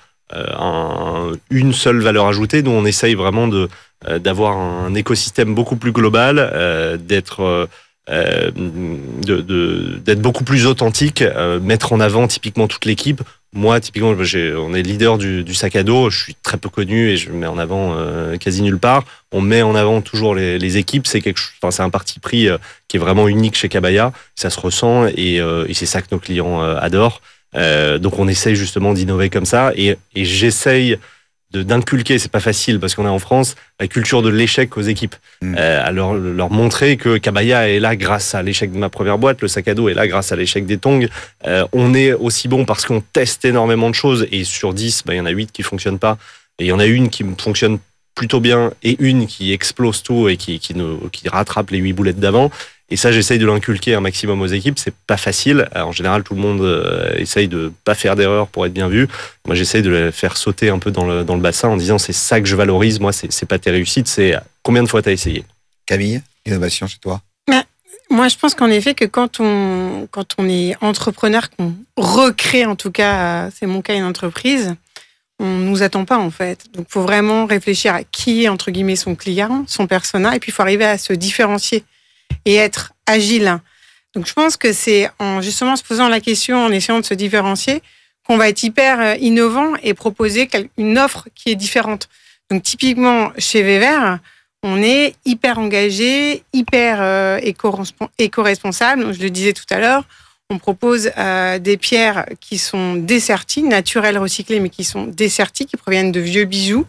un, une seule valeur ajoutée. Nous, on essaye vraiment de, euh, d'avoir un écosystème beaucoup plus global, euh, d'être... Euh, Euh, de, de, d'être beaucoup plus authentique, euh, mettre en avant typiquement toute l'équipe. Moi, typiquement, j'ai, on est leader du, du sac à dos, je suis très peu connu et je me mets en avant euh, quasi nulle part. On met en avant toujours les, les équipes, c'est, quelque chose, enfin, c'est un parti pris euh, qui est vraiment unique chez Kabaya, ça se ressent et, euh, et c'est ça que nos clients euh, adorent. Euh, donc on essaye justement d'innover comme ça et, et j'essaye De, d'inculquer, c'est pas facile parce qu'on est en France, la culture de l'échec aux équipes. Mmh. Euh, alors leur montrer que Kabaya est là grâce à l'échec de ma première boîte, le sac à dos est là grâce à l'échec des tongs. Euh, on est aussi bon parce qu'on teste énormément de choses et sur dix, bah, il y en a huit qui fonctionnent pas et il y en a une qui fonctionne plutôt bien et une qui explose tout et qui, qui, nous, qui rattrape les huit boulettes d'avant. Et ça, j'essaye de l'inculquer un maximum aux équipes. C'est pas facile. Alors, en général, tout le monde euh, essaye de pas faire d'erreurs pour être bien vu. Moi, j'essaye de les faire sauter un peu dans le, dans le bassin en disant c'est ça que je valorise. Moi, c'est, c'est pas tes réussites, c'est combien de fois t'as essayé. Camille, innovation chez toi? Mais, moi, je pense qu'en effet, que quand on, quand on est entrepreneur, qu'on recrée, en tout cas, c'est mon cas, une entreprise, on nous attend pas, en fait. Donc, il faut vraiment réfléchir à qui est, entre guillemets, son client, son persona, et puis il faut arriver à se différencier et être agile. Donc, je pense que c'est en justement se posant la question, en essayant de se différencier, qu'on va être hyper innovant et proposer une offre qui est différente. Donc, typiquement, chez Vever, on est hyper engagé, hyper euh, éco-responsable. Je le disais tout à l'heure, on propose euh, des pierres qui sont desserties, naturelles, recyclées, mais qui sont desserties, qui proviennent de vieux bijoux,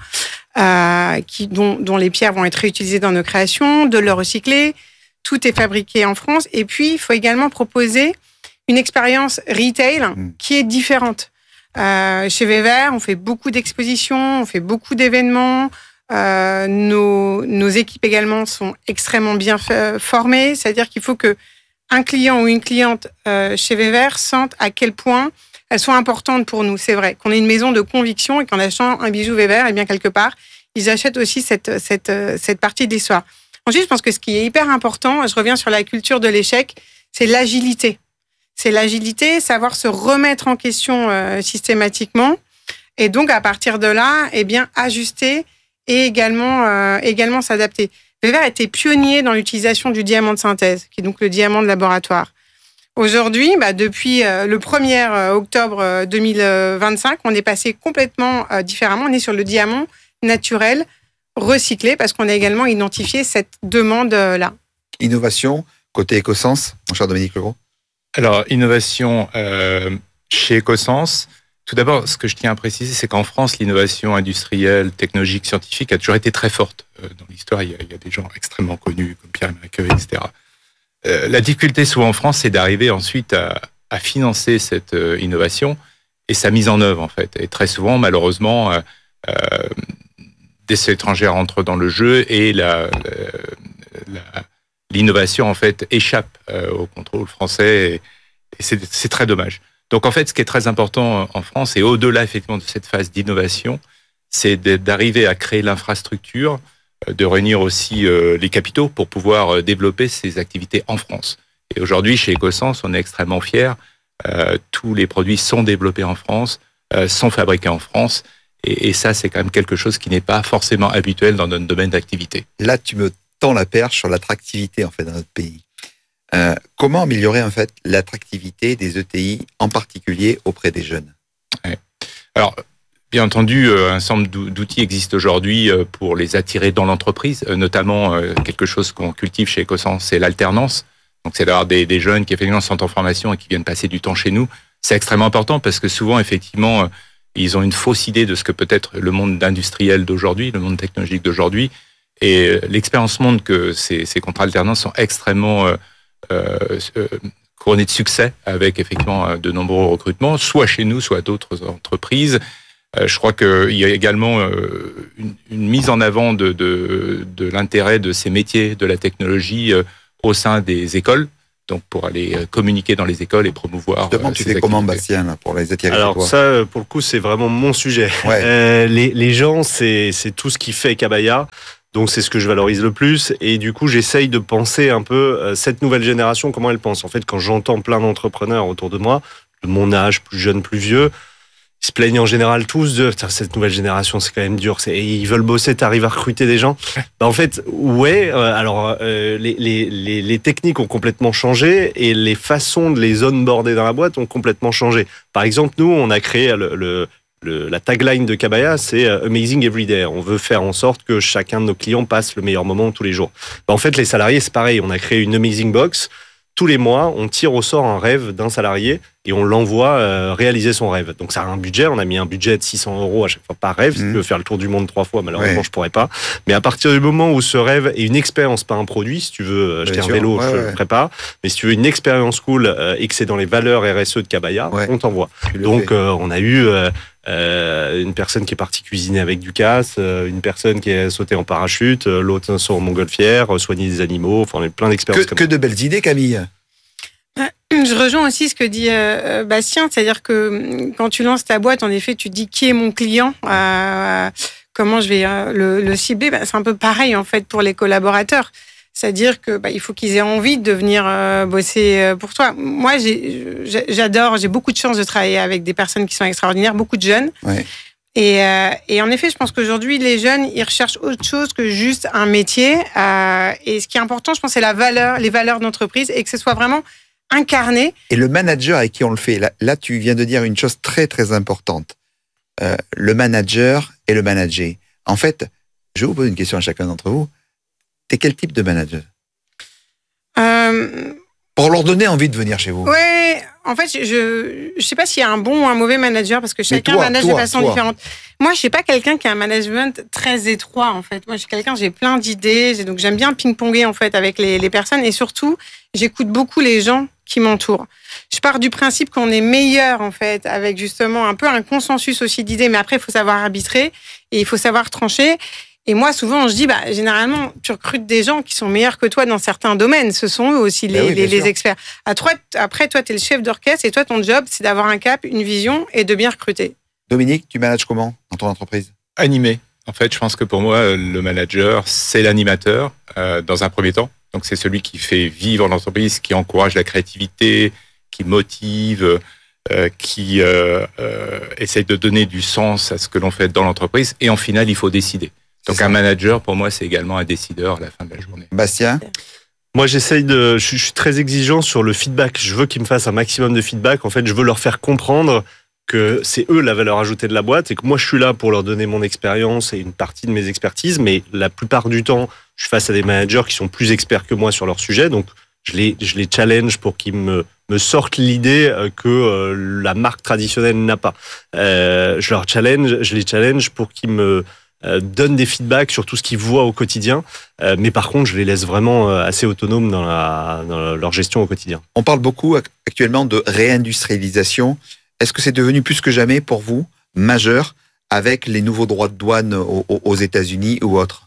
euh, qui, dont, dont les pierres vont être réutilisées dans nos créations, de l'or recyclé. Tout est fabriqué en France. Et puis, il faut également proposer une expérience retail qui est différente. Euh, chez Vever, on fait beaucoup d'expositions, on fait beaucoup d'événements. Euh, nos, nos équipes également sont extrêmement bien f- formées. C'est-à-dire qu'il faut qu'un client ou une cliente euh, chez Vever sente à quel point elles sont importantes pour nous. C'est vrai qu'on est une maison de conviction et qu'en achetant un bijou Vever, eh bien, quelque part, ils achètent aussi cette, cette, cette partie de l'histoire. Ensuite, je pense que ce qui est hyper important, je reviens sur la culture de l'échec, c'est l'agilité. C'est l'agilité, savoir se remettre en question euh, systématiquement. Et donc, à partir de là, eh bien, ajuster et également, euh, également s'adapter. Vever était pionnier dans l'utilisation du diamant de synthèse, qui est donc le diamant de laboratoire. Aujourd'hui, bah, depuis euh, le premier octobre deux mille vingt-cinq, on est passé complètement euh, différemment. On est sur le diamant naturel, recyclé, parce qu'on a également identifié cette demande-là. Innovation, côté Ecosens, mon cher Dominique Legros. Alors, innovation euh, chez Ecosens, tout d'abord, ce que je tiens à préciser, c'est qu'en France, l'innovation industrielle, technologique, scientifique a toujours été très forte. Euh, dans l'histoire, il y, a, il y a des gens extrêmement connus, comme Pierre-Emerick Curie, et cetera. Euh, la difficulté, souvent en France, c'est d'arriver ensuite à, à financer cette euh, innovation et sa mise en œuvre, en fait. Et très souvent, malheureusement, euh, euh, des étrangers entrent dans le jeu et la, la, l'innovation en fait échappe euh, au contrôle français et, et c'est, c'est très dommage. Donc en fait, ce qui est très important en France et au-delà effectivement de cette phase d'innovation, c'est d'arriver à créer l'infrastructure, de réunir aussi euh, les capitaux pour pouvoir euh, développer ces activités en France. Et aujourd'hui, chez Ecosens, on est extrêmement fiers. Euh, tous les produits sont développés en France, euh, sont fabriqués en France. Et, et ça, c'est quand même quelque chose qui n'est pas forcément habituel dans notre domaine d'activité. Là, tu me tends la perche sur l'attractivité en fait dans notre pays. Euh, comment améliorer en fait l'attractivité des E T I, en particulier auprès des jeunes? Ouais. Alors, bien entendu, un ensemble d'outils existent aujourd'hui pour les attirer dans l'entreprise, notamment quelque chose qu'on cultive chez Ecosens, c'est l'alternance. Donc, c'est d'avoir des, des jeunes qui effectivement sont en formation et qui viennent passer du temps chez nous. C'est extrêmement important parce que souvent, effectivement, ils ont une fausse idée de ce que peut être le monde industriel d'aujourd'hui, le monde technologique d'aujourd'hui. Et l'expérience montre que ces, ces contrats alternance sont extrêmement euh, euh, couronnés de succès avec effectivement de nombreux recrutements, soit chez nous, soit d'autres entreprises. Euh, je crois qu'il y a également euh, une, une mise en avant de, de, de l'intérêt de ces métiers, de la technologie euh, au sein des écoles. Donc, pour aller communiquer dans les écoles et promouvoir. Justement, euh, tu fais comment, Bastien, là, pour les attirer? Alors, ça, pour le coup, c'est vraiment mon sujet. Ouais. Euh, les, les gens, c'est, c'est tout ce qui fait Kabaya. Donc, c'est ce que je valorise le plus. Et du coup, j'essaye de penser un peu euh, cette nouvelle génération, comment elle pense. En fait, quand j'entends plein d'entrepreneurs autour de moi, de mon âge, plus jeune, plus vieux, ils se plaignent en général tous de cette nouvelle génération, c'est quand même dur. C'est, ils veulent bosser, t'arrives à recruter des gens. Bah, en fait, ouais. Euh, alors, euh, les, les, les, les techniques ont complètement changé et les façons de les onboarder dans la boîte ont complètement changé. Par exemple, nous, on a créé le, le, le, la tagline de Kabaya, c'est Amazing Every Day. On veut faire en sorte que chacun de nos clients passe le meilleur moment tous les jours. Bah, en fait, les salariés, c'est pareil. On a créé une Amazing Box. Tous les mois, on tire au sort un rêve d'un salarié et on l'envoie euh, réaliser son rêve. Donc, ça a un budget. On a mis un budget de six cents euros à chaque fois par rêve. Mmh. Si tu veux faire le tour du monde trois fois, malheureusement, ouais. je pourrais pas. Mais à partir du moment où ce rêve est une expérience, pas un produit, si tu veux acheter un vélo, ouais, je ouais. le ferai pas. Mais si tu veux une expérience cool euh, et que c'est dans les valeurs R S E de Kabaya, ouais. on t'envoie. Donc, euh, on a eu euh, euh, une personne qui est partie cuisiner avec du casse, euh, une personne qui est sautée en parachute, euh, l'autre sur montgolfière, euh, soigner des animaux. Enfin, on a plein d'expériences. Que, comme que ça. de belles idées, Camille. Je rejoins aussi ce que dit euh, Bastien, c'est-à-dire que quand tu lances ta boîte, en effet, tu te dis qui est mon client, euh, comment je vais euh, le, le cibler. Bah, c'est un peu pareil en fait pour les collaborateurs, c'est-à-dire que bah, il faut qu'ils aient envie de venir euh, bosser pour toi. Moi, j'ai, j'adore, j'ai beaucoup de chance de travailler avec des personnes qui sont extraordinaires, beaucoup de jeunes. Ouais. Et, euh, et en effet, je pense qu'aujourd'hui, les jeunes, ils recherchent autre chose que juste un métier. Euh, et ce qui est important, je pense, c'est la valeur, les valeurs d'entreprise et que ce soit vraiment incarné. Et le manager avec qui on le fait, là, là tu viens de dire une chose très très importante. Euh, le manager et le manager. En fait, je vais vous poser une question à chacun d'entre vous. T'es quel type de manager? euh... Pour leur donner envie de venir chez vous. Oui, en fait, je ne sais pas s'il y a un bon ou un mauvais manager parce que chacun toi, manage toi, de façon toi. différente. Moi, je ne suis pas quelqu'un qui a un management très étroit, en fait. Moi, je suis quelqu'un, j'ai plein d'idées, j'ai, donc j'aime bien ping-ponger, en fait, avec les, les personnes et surtout, j'écoute beaucoup les gens qui m'entourent. Je pars du principe qu'on est meilleur, en fait, avec justement un peu un consensus aussi d'idées, mais après, il faut savoir arbitrer et il faut savoir trancher. Et moi, souvent, je dis, bah, généralement, tu recrutes des gens qui sont meilleurs que toi dans certains domaines. Ce sont eux aussi les, oui, les, les sûr. experts. À toi, après, toi, tu es le chef d'orchestre et toi, ton job, c'est d'avoir un cap, une vision et de bien recruter. Dominique, tu manages comment dans ton entreprise? Animé. En fait, je pense que pour moi, le manager, c'est l'animateur euh, dans un premier temps. Donc, c'est celui qui fait vivre l'entreprise, qui encourage la créativité, qui motive, euh, qui euh, euh, essaye de donner du sens à ce que l'on fait dans l'entreprise. Et en final, il faut décider. Donc un manager, pour moi, c'est également un décideur à la fin de la journée. Bastien? Moi, j'essaye de, je suis très exigeant sur le feedback. Je veux qu'ils me fassent un maximum de feedback. En fait, je veux leur faire comprendre que c'est eux la valeur ajoutée de la boîte et que moi, je suis là pour leur donner mon expérience et une partie de mes expertises. Mais la plupart du temps, je suis face à des managers qui sont plus experts que moi sur leur sujet. Donc, je les, je les challenge pour qu'ils me, me sortent l'idée que euh, la marque traditionnelle n'a pas. Euh, je leur challenge, je les challenge pour qu'ils me Euh, donnent des feedbacks sur tout ce qu'ils voient au quotidien. Euh, mais par contre, je les laisse vraiment euh, assez autonomes dans, la, dans leur gestion au quotidien. On parle beaucoup actuellement de réindustrialisation. Est-ce que c'est devenu plus que jamais pour vous majeur avec les nouveaux droits de douane aux, aux États-Unis ou autres?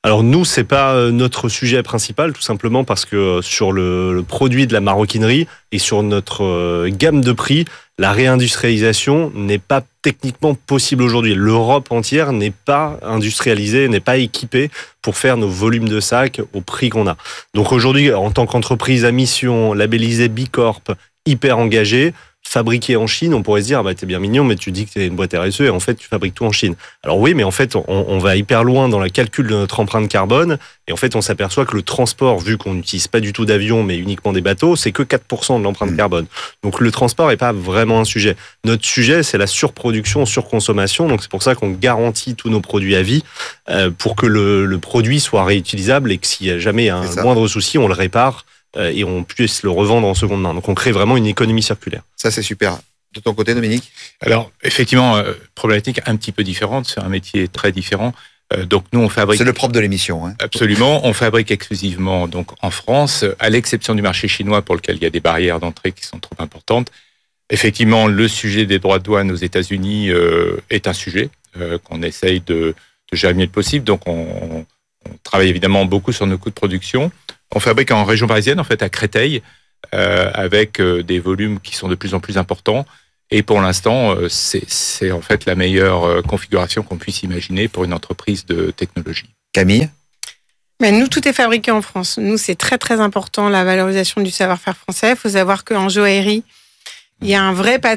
Alors nous, c'est pas notre sujet principal, tout simplement parce que sur le, le produit de la maroquinerie et sur notre gamme de prix, la réindustrialisation n'est pas techniquement possible aujourd'hui. L'Europe entière n'est pas industrialisée, n'est pas équipée pour faire nos volumes de sacs au prix qu'on a. Donc aujourd'hui, en tant qu'entreprise à mission, labellisée B Corp, hyper engagée, fabriqué en Chine, on pourrait se dire, ah bah, t'es bien mignon, mais tu dis que t'es une boîte R S E et en fait, tu fabriques tout en Chine. Alors oui, mais en fait, on, on va hyper loin dans le calcul de notre empreinte carbone et en fait, on s'aperçoit que le transport, vu qu'on n'utilise pas du tout d'avions, mais uniquement des bateaux, c'est que quatre pour cent de l'empreinte carbone. Donc le transport n'est pas vraiment un sujet. Notre sujet, c'est la surproduction, surconsommation. Donc c'est pour ça qu'on garantit tous nos produits à vie euh, pour que le, le produit soit réutilisable et que s'il y a jamais un moindre souci, on le répare et on puisse le revendre en seconde main. Donc on crée vraiment une économie circulaire. Ça, c'est super. De ton côté, Dominique ? Alors, effectivement, euh, problématique un petit peu différente, c'est un métier très différent. Euh, donc nous, on fabrique... C'est le propre de l'émission. Hein. Absolument. On fabrique exclusivement donc, en France, à l'exception du marché chinois pour lequel il y a des barrières d'entrée qui sont trop importantes. Effectivement, le sujet des droits de douane aux États-Unis euh, est un sujet euh, qu'on essaye de, de gérer le mieux possible. Donc on, on travaille évidemment beaucoup sur nos coûts de production. On fabrique en région parisienne, en fait, à Créteil, euh, avec euh, des volumes qui sont de plus en plus importants. Et pour l'instant, euh, c'est, c'est en fait la meilleure euh, configuration qu'on puisse imaginer pour une entreprise de technologie. Camille ? Mais nous, tout est fabriqué en France. Nous, c'est très, très important, la valorisation du savoir-faire français. Il faut savoir qu'en joaillerie, il y a un vrai